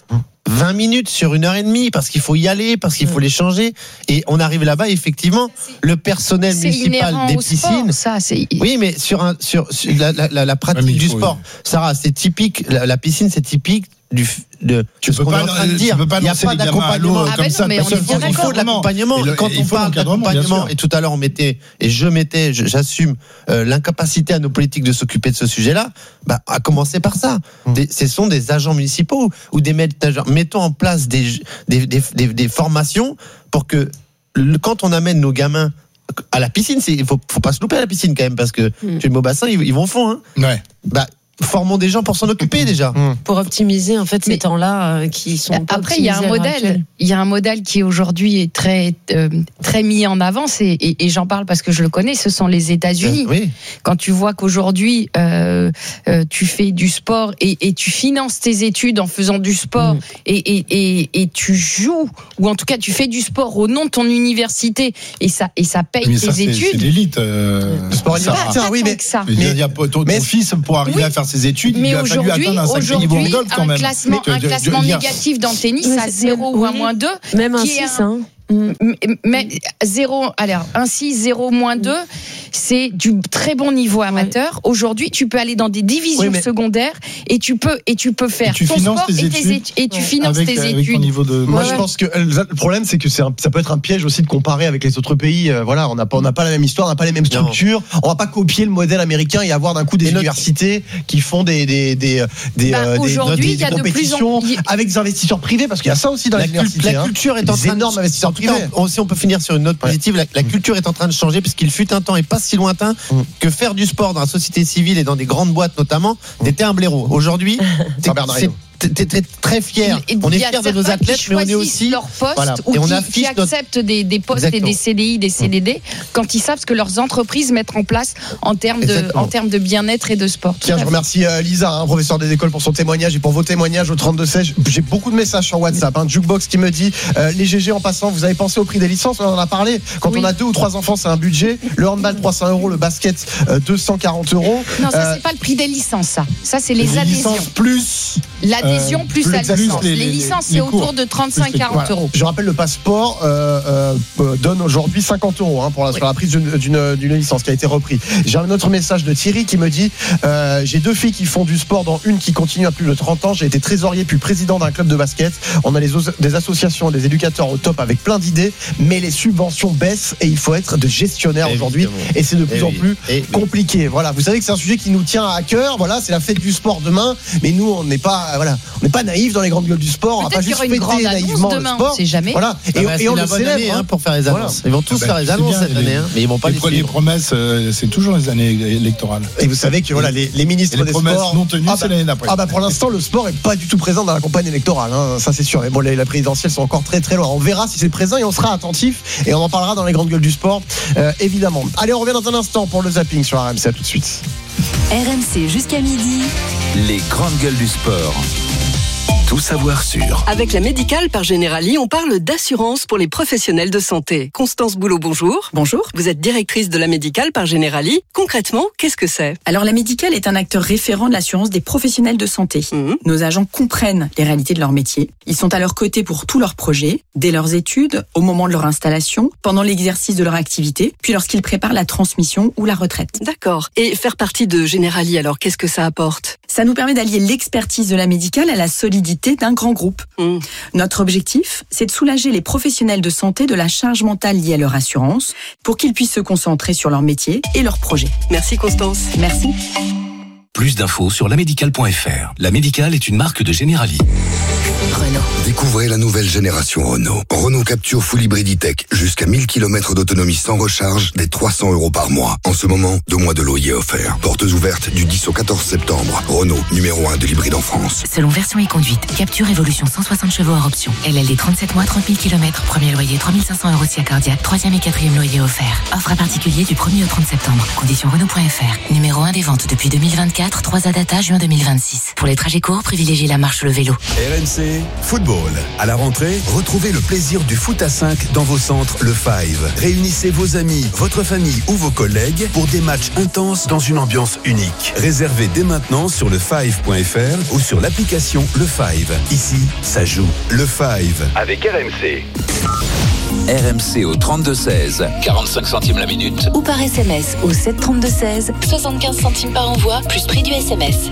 Speaker 18: vingt minutes sur une heure et demie parce qu'il faut y aller, parce qu'il faut les changer. Et on arrive là-bas, effectivement, le personnel
Speaker 17: C'est
Speaker 18: municipal
Speaker 17: inhérent
Speaker 18: des
Speaker 17: au
Speaker 18: piscines.
Speaker 17: sport, ça, c'est...
Speaker 18: Oui, mais sur, un, sur, sur la, la, la, la pratique
Speaker 2: Ouais, mais il
Speaker 18: du
Speaker 2: faut,
Speaker 18: sport,
Speaker 2: oui.
Speaker 18: Sarah, c'est typique. La, la piscine, c'est typique du. De,
Speaker 2: Tu
Speaker 18: de ce
Speaker 2: peux
Speaker 18: qu'on
Speaker 2: pas
Speaker 18: est en train de
Speaker 2: tu
Speaker 18: dire.
Speaker 2: peux pas
Speaker 18: Il n'y a
Speaker 2: lancer
Speaker 18: pas
Speaker 2: les gamins à l'eau
Speaker 18: d'accompagnement.
Speaker 17: Ah
Speaker 2: comme
Speaker 17: ben
Speaker 2: ça.
Speaker 17: non, mais on
Speaker 2: personne
Speaker 17: est bien
Speaker 2: pense.
Speaker 18: Il faut de l'accompagnement.
Speaker 2: Et le-
Speaker 18: Quand
Speaker 2: et il
Speaker 18: on
Speaker 2: faut
Speaker 18: parle
Speaker 2: l'encadrement, bien
Speaker 18: d'accompagnement,
Speaker 2: sûr.
Speaker 18: et tout à l'heure on mettait, et je mettais, je- j'assume euh, l'incapacité à nos politiques de s'occuper de ce sujet-là, bah, à commencer par ça. Des, ce sont des agents municipaux ou des maîtres d'agents. Mettons en place des, des, des, des, des formations pour que le- quand on amène nos gamins à la piscine, il faut, faut pas se louper à la piscine quand même parce que
Speaker 4: Mm.
Speaker 18: tu es au bassin, ils, ils vont au fond. Hein.
Speaker 2: Ouais.
Speaker 18: Bah, formons des gens pour s'en occuper déjà.
Speaker 4: Pour optimiser en fait ces
Speaker 17: Mais-
Speaker 4: temps-là euh, qui sont pas
Speaker 17: Après, il y a un
Speaker 4: optimisés à l'heure
Speaker 17: modèle,
Speaker 4: actuelle.
Speaker 17: il y a un modèle qui aujourd'hui est très très, très mis en avant, et, et, et j'en parle parce que je le connais. Ce sont les États-Unis.
Speaker 18: Oui.
Speaker 17: Quand tu vois qu'aujourd'hui euh, euh, tu fais du sport et, et tu finances tes études en faisant du sport
Speaker 4: Mm.
Speaker 17: et, et, et, et tu joues ou en tout cas tu fais du sport au nom de ton université et ça et ça paye
Speaker 2: Mais
Speaker 17: tes
Speaker 2: ça, c'est c'est
Speaker 17: études.
Speaker 2: l'élite. euh,
Speaker 18: Le sport
Speaker 2: Sarah.
Speaker 18: universitaire,
Speaker 17: Pas
Speaker 18: oui,
Speaker 17: tant
Speaker 18: mais
Speaker 17: que ça.
Speaker 2: Mais, je veux dire, ton, ton
Speaker 18: mais-
Speaker 2: fils, pour arriver
Speaker 17: Oui.
Speaker 2: à faire ses études, il
Speaker 17: Mais
Speaker 2: lui a fallu
Speaker 17: aujourd'hui,
Speaker 2: atteindre un sacré niveau en
Speaker 17: aujourd'hui,
Speaker 2: golf quand
Speaker 17: un
Speaker 2: même.
Speaker 17: classement,
Speaker 2: Mais,
Speaker 17: un
Speaker 2: je- je-
Speaker 17: classement
Speaker 2: je veux dire,
Speaker 17: négatif dans le tennis
Speaker 4: Oui,
Speaker 17: à
Speaker 4: c'est-
Speaker 17: zéro ou
Speaker 4: oui.
Speaker 17: un moins deux,
Speaker 4: Même un
Speaker 17: qui est
Speaker 4: six,
Speaker 17: un-
Speaker 4: hein. Mm.
Speaker 17: mais zéro, alors un six, zéro, moins deux, c'est du très bon niveau amateur. Aujourd'hui, tu peux aller dans des divisions
Speaker 18: Oui, mais-
Speaker 17: secondaires et tu peux et tu peux faire
Speaker 2: Et tu
Speaker 17: ton
Speaker 2: finances
Speaker 17: sport
Speaker 2: tes
Speaker 17: et, tes
Speaker 2: études
Speaker 17: études, et tu
Speaker 4: Ouais.
Speaker 17: finances
Speaker 2: avec,
Speaker 17: tes
Speaker 2: avec ton
Speaker 17: études.
Speaker 2: niveau de.
Speaker 5: Moi,
Speaker 17: Ouais.
Speaker 5: je pense que euh, le problème, c'est que c'est un- ça peut être un piège aussi de comparer avec les autres pays. Euh, Voilà, on n'a pas, on n'a pas la même histoire, on n'a pas les mêmes
Speaker 18: Non.
Speaker 5: structures. On va pas copier le modèle américain et avoir d'un coup des
Speaker 18: Et notre-
Speaker 5: universités qui font des des des des,
Speaker 17: Bah,
Speaker 5: euh, des-
Speaker 17: aujourd'hui,
Speaker 5: des-
Speaker 17: il y a
Speaker 5: des
Speaker 17: de plus en-
Speaker 5: compétitions
Speaker 17: il-
Speaker 5: avec des investisseurs privés parce qu'il y a ça aussi dans
Speaker 18: La,
Speaker 5: les
Speaker 18: cul-
Speaker 5: universités.
Speaker 18: la
Speaker 5: hein.
Speaker 18: culture est en
Speaker 5: Des
Speaker 18: train
Speaker 5: énormes
Speaker 18: de,
Speaker 5: investisseurs
Speaker 18: en tout cas,
Speaker 5: privés.
Speaker 18: on- si on peut finir sur une note positive, la, la culture est en train de changer puisqu'il fut un temps et pas si lointain
Speaker 5: Mm.
Speaker 18: que faire du sport dans la société civile et dans des grandes boîtes notamment, c'était un blaireau. Aujourd'hui, t'es-
Speaker 5: Jean Bernard
Speaker 18: c'est- t'es t'es- t'es très fier.
Speaker 17: Et- et
Speaker 18: On est
Speaker 17: il y a
Speaker 18: fier de nos
Speaker 17: certains qui
Speaker 18: athlètes, mais on est
Speaker 17: choisissent
Speaker 18: aussi
Speaker 17: leur poste
Speaker 18: voilà.
Speaker 17: ou
Speaker 18: Et on
Speaker 17: qui,
Speaker 18: affiche
Speaker 17: qui
Speaker 18: notre-
Speaker 17: acceptent des, des postes
Speaker 18: Exactement.
Speaker 17: et des C D I, des C D D quand ils savent ce que leurs entreprises mettent en place en termes de,
Speaker 18: Exactement.
Speaker 17: en termes de bien-être et de sport. Tout
Speaker 5: Tiens,
Speaker 17: à
Speaker 5: je
Speaker 17: fait.
Speaker 5: remercie euh, Lisa, hein, professeur des écoles, pour son témoignage et pour vos témoignages au trente-deux seize. J'ai beaucoup de messages sur WhatsApp. Hein, Jukebox qui me dit euh, les G G en passant, vous avez pensé au prix des licences? On en a parlé. Quand
Speaker 17: Oui.
Speaker 5: on a deux ou trois enfants, c'est un budget. Le handball trois cents euros, le basket euh, deux cent quarante euros.
Speaker 17: Non, ça
Speaker 5: Euh,
Speaker 17: c'est pas le prix des licences, ça. Ça c'est les,
Speaker 2: Les
Speaker 17: adhésions.
Speaker 2: licences plus.
Speaker 17: L'adhésion
Speaker 2: euh,
Speaker 17: plus
Speaker 2: plus
Speaker 17: la
Speaker 2: exactement.
Speaker 17: licence.
Speaker 2: Les-
Speaker 17: Les,
Speaker 2: les-
Speaker 17: licences,
Speaker 2: les
Speaker 17: c'est
Speaker 2: cours.
Speaker 17: autour de trente-cinq à
Speaker 2: Plus les cours.
Speaker 17: quarante euros.
Speaker 5: Je rappelle, le passeport euh, euh, euh, donne aujourd'hui cinquante euros hein, pour la,
Speaker 17: Oui.
Speaker 5: sur la prise d'une- d'une d'une licence qui a été reprise. J'ai un autre message de Thierry qui me dit euh, j'ai deux filles qui font du sport, dont une qui continue à plus de trente ans. J'ai été trésorier puis président d'un club de basket. On a les os- des associations, des éducateurs au top avec plein d'idées, mais les subventions baissent et il faut être de gestionnaire aujourd'hui.
Speaker 18: Évidemment.
Speaker 5: Et c'est de plus
Speaker 18: Eh
Speaker 5: en
Speaker 18: oui.
Speaker 5: plus
Speaker 18: Eh oui.
Speaker 5: compliqué. Voilà, vous savez que c'est un sujet qui nous tient à cœur. Voilà, c'est la fête du sport demain, mais nous on n'est pas voilà, on n'est pas naïfs dans les grandes gueules du sport. On va
Speaker 17: Peut-être
Speaker 5: pas
Speaker 17: qu'il y
Speaker 5: juste
Speaker 17: aura une
Speaker 5: fêter
Speaker 17: grande annonce
Speaker 5: naïvement le
Speaker 17: demain,
Speaker 5: sport.
Speaker 17: on sait jamais.
Speaker 5: Voilà, et,
Speaker 18: Ah bah,
Speaker 5: et
Speaker 18: c'est
Speaker 5: on
Speaker 18: la
Speaker 5: le
Speaker 18: bonne
Speaker 5: célèbre
Speaker 18: année,
Speaker 5: hein.
Speaker 18: hein, pour faire les
Speaker 5: Voilà.
Speaker 18: annonces. Ils vont tous
Speaker 2: Ah bah,
Speaker 18: faire les
Speaker 2: c'est
Speaker 18: annonces
Speaker 2: bien,
Speaker 18: cette
Speaker 2: les-
Speaker 18: année, hein, mais ils vont pas
Speaker 2: les,
Speaker 18: les
Speaker 2: pro- les
Speaker 18: suivre.
Speaker 2: promesses, euh, c'est toujours les années électorales.
Speaker 5: Et vous savez que voilà, les, les ministres
Speaker 2: Et les
Speaker 5: des
Speaker 2: promesses
Speaker 5: sports
Speaker 2: non tenues,
Speaker 5: ah
Speaker 2: c'est
Speaker 5: bah,
Speaker 2: l'année d'après.
Speaker 5: ah bah pour l'instant, le sport est pas du tout présent dans la campagne électorale, hein, ça c'est sûr. Mais bon, les, les présidentielles sont encore très très loin. On verra si c'est présent et on sera attentif et on en parlera dans les grandes gueules du sport, euh, évidemment. Allez, on revient dans un instant pour le zapping sur R M C. À tout de suite.
Speaker 1: R M C jusqu'à midi.
Speaker 6: Les grandes gueules du sport. Tout savoir sur.
Speaker 13: Avec la médicale par Generali, on parle d'assurance pour les professionnels de santé. Constance Boulot, bonjour.
Speaker 11: Bonjour.
Speaker 13: Vous êtes directrice de la médicale par Generali. Concrètement, qu'est-ce que c'est?
Speaker 11: Alors la médicale est un acteur référent de l'assurance des professionnels de santé.
Speaker 13: Mmh.
Speaker 11: Nos agents comprennent les réalités de leur métier. Ils sont à leur côté pour tous leurs projets, dès leurs études, au moment de leur installation, pendant l'exercice de leur activité, puis lorsqu'ils préparent la transmission ou la retraite.
Speaker 13: D'accord. Et faire partie de Generali, alors qu'est-ce que ça apporte?
Speaker 11: Ça nous permet d'allier l'expertise de la médicale à la solidité d'un grand groupe.
Speaker 13: Mmh.
Speaker 11: Notre objectif, c'est de soulager les professionnels de santé de la charge mentale liée à leur assurance pour qu'ils puissent se concentrer sur leur métier et leurs projets.
Speaker 13: Merci Constance.
Speaker 11: Merci.
Speaker 14: Plus d'infos sur lamédicale point f r. La Médicale est une marque de Generali.
Speaker 1: Renault.
Speaker 15: Découvrez la nouvelle génération Renault. Renault Capture Full Hybrid E-Tech. Jusqu'à mille kilomètres d'autonomie sans recharge, dès trois cents euros par mois. En ce moment, deux mois de loyer offert. Portes ouvertes du dix au quatorze septembre. Renault, numéro un de l'hybride en France.
Speaker 9: Selon version et conduite, Capture Evolution cent soixante chevaux hors option. L L D trente-sept mois, trente mille kilomètres. Premier loyer trois mille cinq cents euros si accordiaque. Troisième et quatrième loyer offert. Offre à particulier du premier au trente septembre. Conditions Renault point f r. Numéro un des ventes depuis deux mille vingt-quatre. trois A Data juin deux mille vingt-six. Pour les trajets courts, privilégiez la marche ou le vélo.
Speaker 28: R M C Football.
Speaker 16: football. À la rentrée, retrouvez le plaisir du foot à cinq dans vos centres Le Five. Réunissez vos amis, votre famille ou vos collègues pour des matchs intenses dans une ambiance unique. Réservez dès maintenant sur le five point f r ou sur l'application Le Five. Ici, ça joue. Le Five.
Speaker 6: Avec R M C. R M C au trente-deux seize, quarante-cinq centimes la minute.
Speaker 1: Ou par S M S au sept trente-deux seize, soixante-quinze centimes par envoi, plus prix du S M S.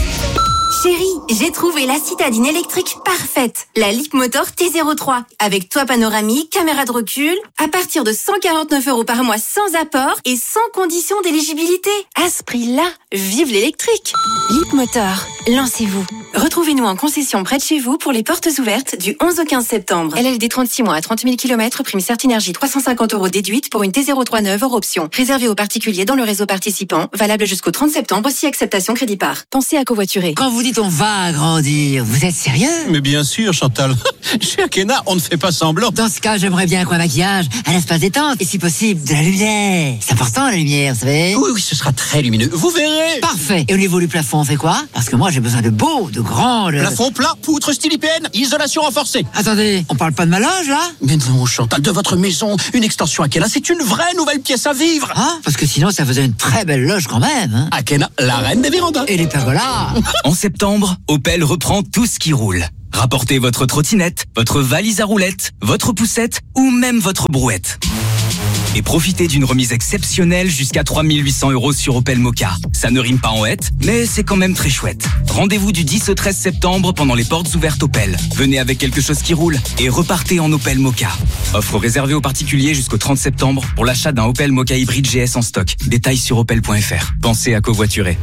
Speaker 1: Chérie, j'ai trouvé la citadine électrique parfaite. La Leapmotor T zéro trois. Avec toit panoramique, caméra de recul, à partir de cent quarante-neuf euros par mois sans apport et sans condition d'éligibilité. À ce prix-là, vive l'électrique. Leapmotor, lancez-vous. Retrouvez-nous en concession près de chez vous pour les portes ouvertes du onze au quinze septembre. L L D trente-six mois à trente mille kilomètres, prime Certinergie trois cent cinquante euros déduite pour une T zéro trois neuve hors option. Réservé aux particuliers dans le réseau participant, valable jusqu'au trente septembre si acceptation crédit par. Pensez à covoiturer.
Speaker 29: Quand vous dites on va agrandir, vous êtes sérieux?
Speaker 19: Mais bien sûr, Chantal. Chez Akena, on ne fait pas semblant.
Speaker 29: Dans ce cas, j'aimerais bien quoi maquillage, un espace détente et si possible de la lumière. C'est important la lumière, vous savez.
Speaker 19: Oui, oui, ce sera très lumineux. Vous verrez.
Speaker 29: Parfait. Et au niveau du plafond, on fait quoi? Parce que moi, j'ai besoin de beau, de grand. Le...
Speaker 19: Plafond plat, poutre style I P N, isolation renforcée.
Speaker 29: Attendez, on parle pas de ma loge là?
Speaker 19: Mais non, Chantal, de votre maison, une extension Akena, c'est une vraie nouvelle pièce à vivre.
Speaker 29: Ah, parce que sinon, ça faisait une très belle loge quand même. Hein.
Speaker 19: Akena, la reine des vérandas.
Speaker 29: Et les pergolas.
Speaker 20: En septembre, Opel reprend tout ce qui roule. Rapportez votre trottinette, votre valise à roulettes, votre poussette ou même votre brouette. Et profitez d'une remise exceptionnelle jusqu'à trois mille huit cents euros sur Opel Mokka. Ça ne rime pas en hête, mais c'est quand même très chouette. Rendez-vous du dix au treize septembre pendant les portes ouvertes Opel. Venez avec quelque chose qui roule et repartez en Opel Mokka. Offre réservée aux particuliers jusqu'au trente septembre pour l'achat d'un Opel Mokka hybride G S en stock. Détails sur opel point f r. Pensez à covoiturer.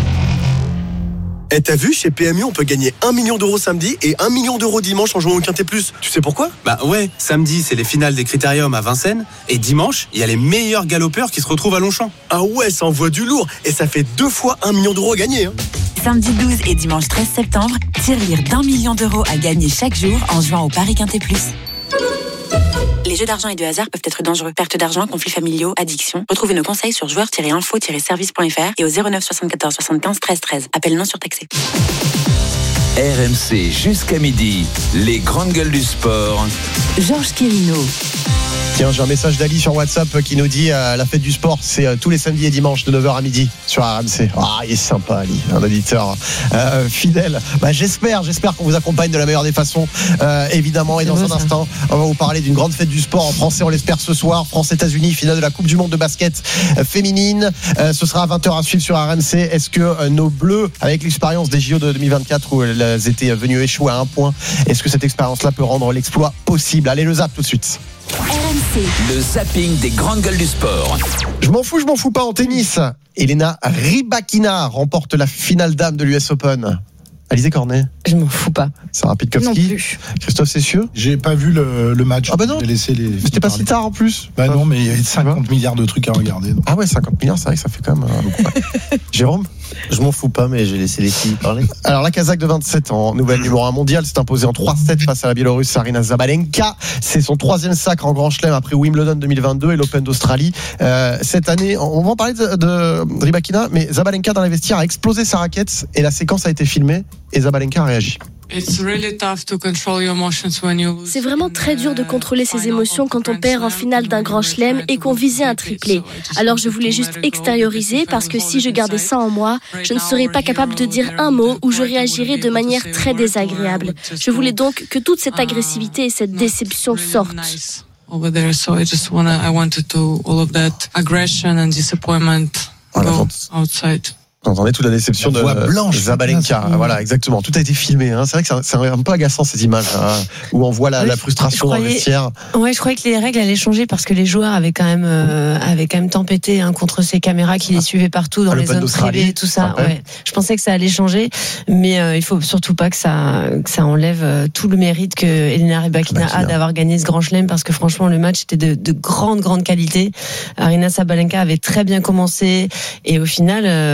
Speaker 21: Eh, t'as vu, chez P M U, on peut gagner un million d'euros samedi et un million d'euros dimanche en jouant au Quintet Plus. Tu sais pourquoi?
Speaker 22: Bah ouais, samedi, c'est les finales des Critériums à Vincennes. Et dimanche, il y a les meilleurs galopeurs qui se retrouvent à Longchamp.
Speaker 21: Ah ouais, ça envoie du lourd. Et ça fait deux fois un million d'euros à gagner. Hein.
Speaker 9: Samedi douze et dimanche treize septembre, tirelire d'un million d'euros à gagner chaque jour en jouant au Paris Quintet Plus. Les jeux d'argent et de hasard peuvent être dangereux. Perte d'argent, conflits familiaux, addiction. Retrouvez nos conseils sur joueurs tiret info tiret service point f r et au zéro neuf soixante-quatorze soixante-quinze treize treize. Appel non surtaxé.
Speaker 6: R M C jusqu'à midi, les grandes gueules du sport.
Speaker 9: Georges Quirino.
Speaker 5: Tiens, j'ai un message d'Ali sur WhatsApp qui nous dit euh, la fête du sport, c'est euh, tous les samedis et dimanches de neuf heures à midi sur R M C. Ah, il est sympa, Ali, un auditeur euh, fidèle. Bah, j'espère, j'espère qu'on vous accompagne de la meilleure des façons, euh, évidemment. Et dans un instant, on va vous parler d'une grande fête du sport en français, on l'espère ce soir. France-États-Unis, finale de la Coupe du Monde de basket euh, féminine. Euh, ce sera à vingt heures à suivre sur R M C. Est-ce que euh, nos Bleus, avec l'expérience des J O de deux mille vingt-quatre où elles étaient venues échouer à un point, est-ce que cette expérience-là peut rendre l'exploit possible? Allez, le zap tout de suite.
Speaker 6: R M C. Le zapping des grandes gueules du sport.
Speaker 5: Je m'en fous, je m'en fous pas en tennis. Elena Rybakina remporte la finale dame de l'U S Open. Alizé Cornet.
Speaker 4: Je m'en fous pas.
Speaker 5: Sarah Pitkowski. Christophe Cessieux.
Speaker 2: J'ai pas vu le, le match.
Speaker 5: Ah bah non.
Speaker 2: J'ai laissé les.
Speaker 5: C'était pas si tard en plus.
Speaker 2: Bah non, mais il y avait cinquante milliards de trucs à regarder. Donc.
Speaker 5: Ah ouais, cinquante milliards, c'est vrai que ça fait quand même beaucoup. Jérôme.
Speaker 18: Je m'en fous pas, mais j'ai laissé les filles parler.
Speaker 5: Alors, la Kazakh de vingt-sept ans, nouvelle numéro un mondiale, s'est imposée en trois sept face à la Biélorusse Aryna Sabalenka. C'est son troisième sacre en Grand Chelem après Wimbledon deux mille vingt-deux et l'Open d'Australie. Euh, cette année, on va en parler de, de Rybakina, mais Sabalenka dans les vestiaires a explosé sa raquette et la séquence a été filmée et Sabalenka a réagi.
Speaker 23: C'est vraiment très dur de contrôler ses émotions quand on perd en finale d'un grand chelem et qu'on visait un triplé. Alors je voulais juste extérioriser parce que si je gardais ça en moi, je ne serais pas capable de dire un mot ou je réagirais de manière très désagréable. Je voulais donc que toute cette agressivité et cette déception sortent.
Speaker 24: Over there, so I just wanna, I wanted to all of that aggression and disappointment go outside.
Speaker 5: Vous entendez toute la déception
Speaker 2: la
Speaker 5: de
Speaker 2: blanche,
Speaker 5: Sabalenka. Voilà, exactement. Tout a été filmé. Hein. C'est vrai que c'est, c'est un peu agaçant ces images hein, où on voit la,
Speaker 4: oui,
Speaker 5: la frustration
Speaker 4: croyais,
Speaker 5: dans le vestiaire.
Speaker 4: Ouais, je croyais que les règles allaient changer parce que les joueurs avaient quand même, euh, avaient quand même tempêté hein, contre ces caméras qui les suivaient partout dans les zones privées, tout ça. Ouais. Je pensais que ça allait changer, mais euh, il faut surtout pas que ça, que ça enlève euh, tout le mérite que Elena Rybakina a d'avoir gagné ce Grand Chelem parce que franchement le match était de, de grande grande qualité. Aryna Sabalenka avait très bien commencé et au final, euh,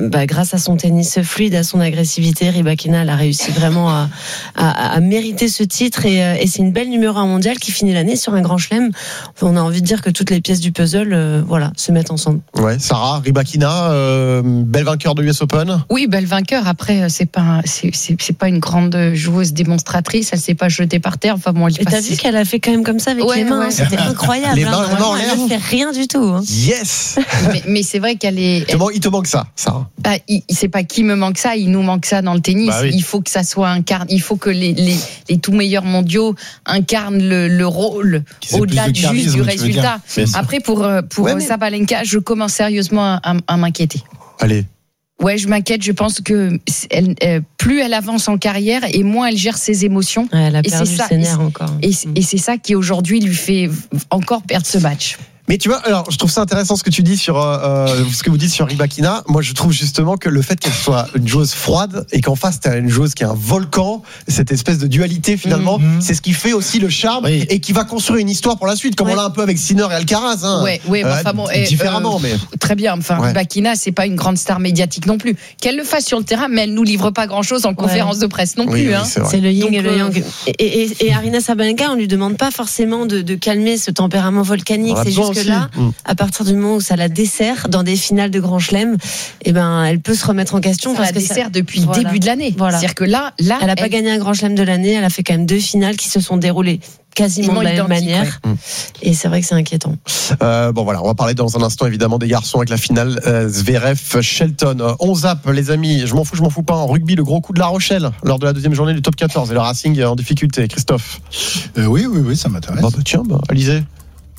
Speaker 4: bah, grâce à son tennis fluide, à son agressivité, Rybakina, elle a réussi vraiment à, à, à mériter ce titre et, et c'est une belle numéro un mondiale qui finit l'année sur un grand chelem. On a envie de dire que toutes les pièces du puzzle, euh, voilà, se mettent ensemble.
Speaker 5: Ouais, Sarah, Rybakina, euh, belle vainqueur de l'U S Open.
Speaker 3: Oui, belle vainqueur. Après, c'est pas, c'est, c'est, c'est pas une grande joueuse démonstratrice. Elle s'est pas jetée par terre. Enfin bon, elle
Speaker 4: et t'as vu qu'elle a fait quand même comme ça avec
Speaker 3: ouais,
Speaker 4: les mains.
Speaker 3: Ouais.
Speaker 4: C'était incroyable.
Speaker 5: Les mains,
Speaker 4: hein,
Speaker 5: non,
Speaker 4: elle ne fait rien du tout. Hein.
Speaker 5: Yes.
Speaker 3: mais, mais c'est vrai qu'elle est.
Speaker 5: Elle... Il te manque ça, Sarah.
Speaker 3: Bah, il, c'est pas qui me manque ça. Il nous manque ça dans le tennis. Bah oui. Il faut que ça soit incarné. Il faut que les, les, les tout meilleurs mondiaux incarnent le, le rôle au-delà de juste du résultat. Après, pour pour ouais, mais... Sabalenka, je commence sérieusement à, à m'inquiéter.
Speaker 5: Allez.
Speaker 3: Ouais, je m'inquiète. Je pense que elle, euh, plus elle avance en carrière et moins elle gère ses émotions.
Speaker 4: Ouais, elle a
Speaker 3: et
Speaker 4: perdu
Speaker 3: c'est ça,
Speaker 4: ses nerfs encore.
Speaker 3: Et, et c'est ça qui aujourd'hui lui fait encore perdre ce match.
Speaker 5: Mais tu vois, alors je trouve ça intéressant ce que tu dis sur euh, ce que vous dites sur Rybakina. Moi, je trouve justement que le fait qu'elle soit une joueuse froide et qu'en face t'as une joueuse qui est un volcan, cette espèce de dualité finalement, mmh. c'est ce qui fait aussi le charme oui. et qui va construire une histoire pour la suite, comme ouais. on l'a un peu avec Sinner et Alcaraz. Hein.
Speaker 3: Ouais, ouais,
Speaker 5: euh,
Speaker 3: enfin bon,
Speaker 5: différemment, euh, mais
Speaker 3: très bien. Enfin, ouais. Rybakina, c'est pas une grande star médiatique non plus. Qu'elle le fasse sur le terrain, mais elle nous livre pas grand-chose en ouais. conférence de presse non
Speaker 5: oui,
Speaker 3: plus.
Speaker 5: Oui,
Speaker 3: hein.
Speaker 5: c'est,
Speaker 4: c'est le yin
Speaker 3: Donc,
Speaker 4: et le yang. Et, et, et Aryna Sabalenka, on lui demande pas forcément de, de calmer ce tempérament volcanique. C'est juste que là. Mmh. À partir du moment où ça la dessert dans des finales de Grand Chelem, eh ben, elle peut se remettre en question.
Speaker 3: Ça
Speaker 4: parce
Speaker 3: la
Speaker 4: que
Speaker 3: dessert
Speaker 4: ça...
Speaker 3: depuis le début de l'année.
Speaker 4: Voilà.
Speaker 3: C'est-à-dire que là, là
Speaker 4: elle n'a pas elle... gagné un Grand Chelem de l'année, elle a fait quand même deux finales qui se sont déroulées quasiment de la même manière. Ouais. Et c'est vrai que c'est inquiétant.
Speaker 5: Euh, bon voilà, on va parler dans un instant évidemment des garçons avec la finale euh, Zverev-Shelton. Euh, on zappe les amis, je m'en fous, je m'en fous pas. En rugby, le gros coup de La Rochelle lors de la deuxième journée du top quatorze et le Racing en difficulté. Christophe.
Speaker 2: Euh, oui, oui, oui, ça m'intéresse.
Speaker 5: Bah, bah, tiens, bah, Alizé.